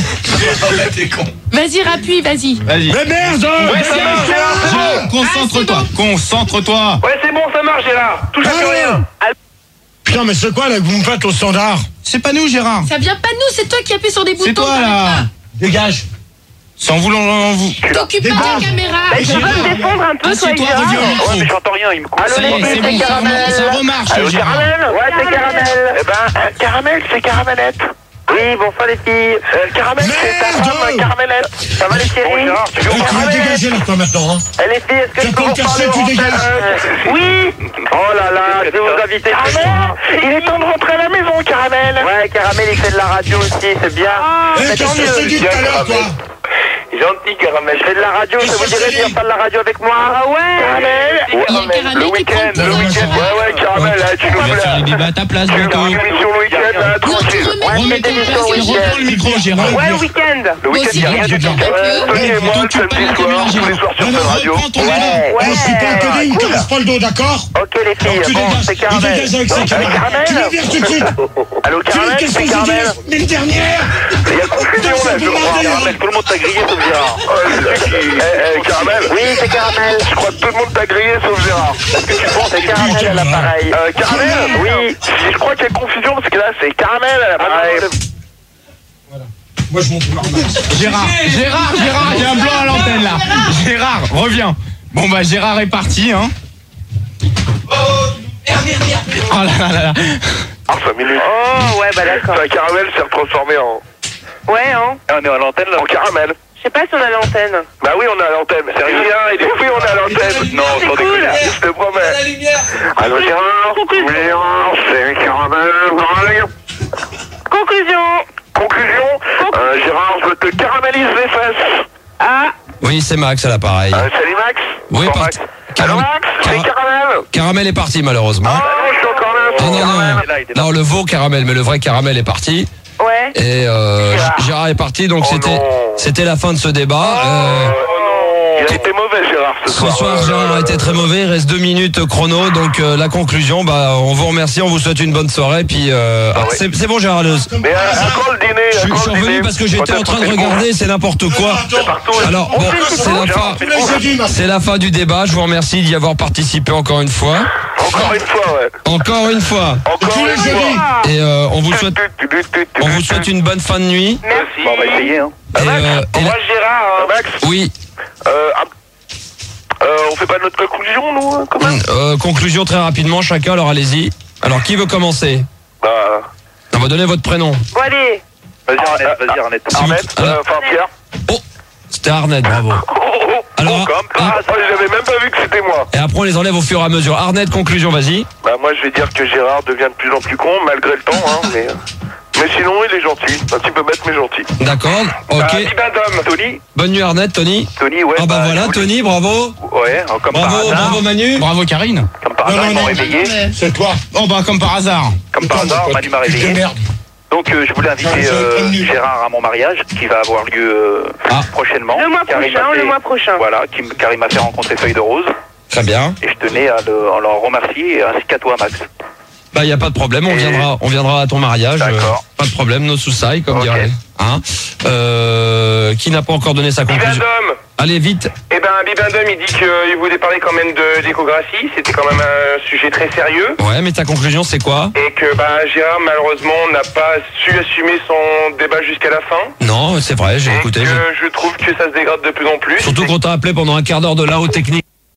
D: Vas-y, rappuie, vas-y.
F: Vas-y.
A: Mais merde!
E: Ouais, ça marche, Gérard, c'est bon.
F: Concentre-toi, concentre-toi.
E: Ouais, c'est bon, ça marche, Gérard. Touche à plus rien.
A: Putain, mais c'est quoi, là, que vous me faites au standard?
F: C'est pas nous, Gérard.
D: Ça vient pas de nous, c'est toi qui appuies sur des boutons.
F: C'est toi,
D: t'arrêtes
F: là.
A: Dégage.
F: Sans vouloir vous.
D: pas. T'occupes pas de
A: Dégage.
D: la caméra.
B: Bah, tu peux me défendre un peu, toi,
F: Assieds-toi,
B: Gérard?
F: reviens au
E: Ouais, mais
F: micro.
E: j'entends rien, il me coupe.
B: Allô,
F: Ça y est,
B: les
F: c'est
B: filles,
F: bon,
B: c'est
F: ça
B: Caramel.
F: remarche, ça remarche,
E: Allô,
F: Gérard.
E: Caramel?
B: Ouais, c'est Caramel.
E: Eh ben, euh, Caramel, c'est Caramelette.
B: Oui, bonsoir les filles.
E: Euh, Caramel, c'est ta
A: Merde.
E: femme, Caramelette.
B: Ça va les
E: Bon,
B: chéris?
E: Gérard, tu veux
A: Eh, tu vas
E: Caramel?
A: dégager, là, toi, maintenant, hein.
B: Eh les filles, est-ce que
A: Tu
B: je
A: vas
B: peux
A: pas
B: vous
A: me casser,
B: parler
A: tu
B: en
A: dégages.
B: antenne? Oui. Oh là là, je vais vous inviter.
E: Caramel, il est temps de rentrer à la maison, Caramel.
B: Ouais, Caramel, il fait de la radio aussi, c'est bien.
A: Eh,
B: Mais
A: qu'est-ce
B: tant
A: que je
B: mieux.
A: t'ai dit tout à l'heure, toi?
E: Gentil, Caramel.
B: Je fais de la radio, ça vous dirait de venir faire de la radio avec moi? Ah ouais.
E: Caramel,
D: Il y a Caramel
E: le
D: qui
E: week-end,
D: prend
E: le
D: tout.
E: week-end. Ouais, ouais, Caramel, là, tu nous
F: On va faire les
E: fais
F: débats à ta place,
E: la
F: bientôt.
E: émission le week-end, là,
D: Non, tu
E: tranquille.
D: remets
B: Ouais,
D: remets
B: mettez
D: ton
B: des
D: casque.
B: sur le week-end.
F: Reprends le micro, Gérard.
B: Ouais, le week-end.
E: Le
D: Moi
E: week-end,
D: aussi,
E: il y a
D: j'ai
E: rien du
D: bien
E: tout.
D: vu.
E: Tony et moi, le
F: T'occupes pas
E: samedi
F: la
E: soir,
F: caméra,
E: tous les
F: Gérard.
E: soirs sur
F: Non,
E: Fun
F: non,
E: Radio.
F: reprends ton
B: Ouais.
F: débat.
A: Eh, je suis pas un connard, il me casse pas le dos, d'accord?
B: Ok les filles,
A: Tu
B: bon,
A: dégages.
B: c'est
A: Il
B: Caramel.
A: dégage avec sa
B: Euh,
A: caméra.
B: Caramel.
A: Tu la vires tout de suite.
E: Allô,
A: Tu veux
E: Caramel,
A: qu'est-ce
E: c'est
A: que je dis
E: Caramel.
A: la semaine dernière?
E: Il y a confusion là, je crois. Caramel, tout le monde t'a grillé sauf Gérard. Eh, eh, Caramel.
B: Oui, c'est Caramel.
E: Je crois que tout le monde t'a grillé sauf Gérard. Est-ce que tu penses
B: C'est Caramel à l'appareil.
E: Euh, Caramel?
B: Oui.
E: Je crois qu'il y a confusion parce que là, c'est Caramel à l'appareil.
A: Moi, je monte voir Max.
F: Gérard, Gérard, Gérard, il y a un blanc à l'antenne là. Gérard, reviens. Bon bah Gérard est parti, hein. Oh là là là là.
E: Ah, cinq minutes.
B: Oh, ouais, bah d'accord.
E: Ça, Caramel s'est retransformé en...
B: Ouais, hein.
E: On est à l'antenne là. En Caramel.
B: Je sais pas si on a l'antenne.
E: Bah oui, on est à l'antenne. C'est rien, il est oui, on est à l'antenne. Non,
B: C'est
E: sans
B: cool.
E: déconner. Je te promets. Allô, Gérard. Gérard, c'est Caramel.
B: Conclusion.
E: Conclusion, euh, Gérard, je te caramélise les fesses.
B: Ah.
G: Oui, c'est Max à l'appareil.
E: Euh, salut Max.
G: Oui,
E: Encore
G: parti.
E: Max. Allô Max, c'est
G: Cara-
E: Caramel.
G: Caramel est parti, malheureusement.
E: Ah non, je suis encore là.
G: Non,
E: c'est
G: non,
E: Caramel.
G: non. Non, le veau caramel, mais le vrai caramel est parti.
B: Ouais.
G: Et euh,
E: Gérard.
G: Gérard est parti, donc
E: Oh
G: c'était
E: non.
G: c'était la fin de ce débat. Euh,
E: Oh non. Il a été mauvais Gérard ce
G: ce
E: soir.
G: soir,
E: Euh,
G: Gérard a été très mauvais. Il reste deux minutes chrono, donc euh, la conclusion, bah, on vous remercie, on vous souhaite une bonne soirée. Puis euh, ah,
E: ouais.
G: c'est c'est bon, Gérard. Le,
E: Mais à, à quand le dîner
G: je,
E: à
G: je
E: quand
G: suis
E: le
G: revenu
E: dîner
G: parce que j'étais
E: Quand
G: en train de
E: t'as fait
G: regarder, c'est n'importe quoi.
E: C'est partout.
G: Alors
E: On
G: bon,
E: fait
G: c'est la fin.
A: Tous les jeudis, Max.
G: C'est la fin du débat. Je vous remercie d'y avoir participé encore une fois.
E: Encore une fois, ouais.
G: Encore une fois.
E: Encore
A: Tous les
E: une
A: jeudis.
E: fois.
G: Et euh, on vous souhaite on vous souhaite une bonne fin de nuit.
B: Merci.
E: Bon, on va essayer, hein.
G: Et, euh, et la-
E: Gérard. hein. Max,
G: oui.
E: euh, ah, euh, on fait pas notre conclusion, nous, hein, quand même
G: Euh, conclusion très rapidement, chacun. Alors allez-y. Alors qui veut commencer?
E: Bah,
G: On va donner votre prénom.
B: Bon, allez.
E: vas-y, Arnett, vas-y, Arnett. Arnett,
G: Ah,
E: euh, enfin, Pierre.
G: Oh, c'était Arnett, bravo.
E: Oh, oh, oh,
G: Alors,
E: oh, comme par
G: ah.
E: hasard, j'avais même pas vu que c'était moi.
G: Et après on les enlève au fur et à mesure. Arnett, conclusion, vas-y.
E: Bah, moi, je vais dire que Gérard devient de plus en plus con, malgré le temps, hein, mais... Mais sinon, il est gentil. Un petit peu bête, mais gentil.
G: D'accord. Ok.
E: Bah, Bibendum, Tony.
G: Bonne nuit Arnett, Tony.
E: Tony, ouais.
G: Ah bah voilà,
E: je voulais-
G: Tony, bravo.
E: Ouais, hein, comme
G: Bravo,
E: par hasard.
G: bravo Manu.
F: Bravo Karine.
E: Comme par
A: Non,
E: hasard,
A: non,
E: ils m'ont
A: non.
E: réveillé.
A: C'est toi.
F: Oh bah comme par hasard.
E: Comme par hasard, Manu m'a
A: Tu te
E: réveillé.
A: démerdes.
E: Donc, euh, je voulais inviter
A: Non, c'est
E: euh,
A: prévenu.
E: Gérard à mon mariage, qui va avoir lieu euh,
G: Ah.
E: prochainement.
B: Le mois
E: Car il m'a
B: prochain,
E: fait-
B: le mois prochain.
E: Voilà, qui, m- car il m'a fait rencontrer Feuille de Rose.
G: Très bien.
E: Et je tenais à, le, à leur remercier, ainsi qu'à toi, Max.
G: Bah y a pas de problème, on
E: Et-
G: viendra, on viendra à ton mariage.
E: D'accord.
G: Euh, pas de problème, nos sous-sailles, comme
E: Ok.
G: dirait. Hein euh, qui n'a pas encore donné sa conclusion?
H: Bibendum.
G: Allez vite.
H: Eh ben, Bibendum, il dit qu'il voulait parler quand même de d'échographie. C'était quand même un sujet très sérieux.
G: Ouais, mais ta conclusion c'est quoi?
H: Et que bah, Gérard, malheureusement, n'a pas su assumer son débat jusqu'à la fin.
G: Non, c'est vrai, j'ai
H: Et
G: écouté.
H: que
G: j'ai-
H: je trouve que ça se dégrade de plus en plus.
G: Surtout qu'on t'a appelé pendant un quart d'heure de là au technique.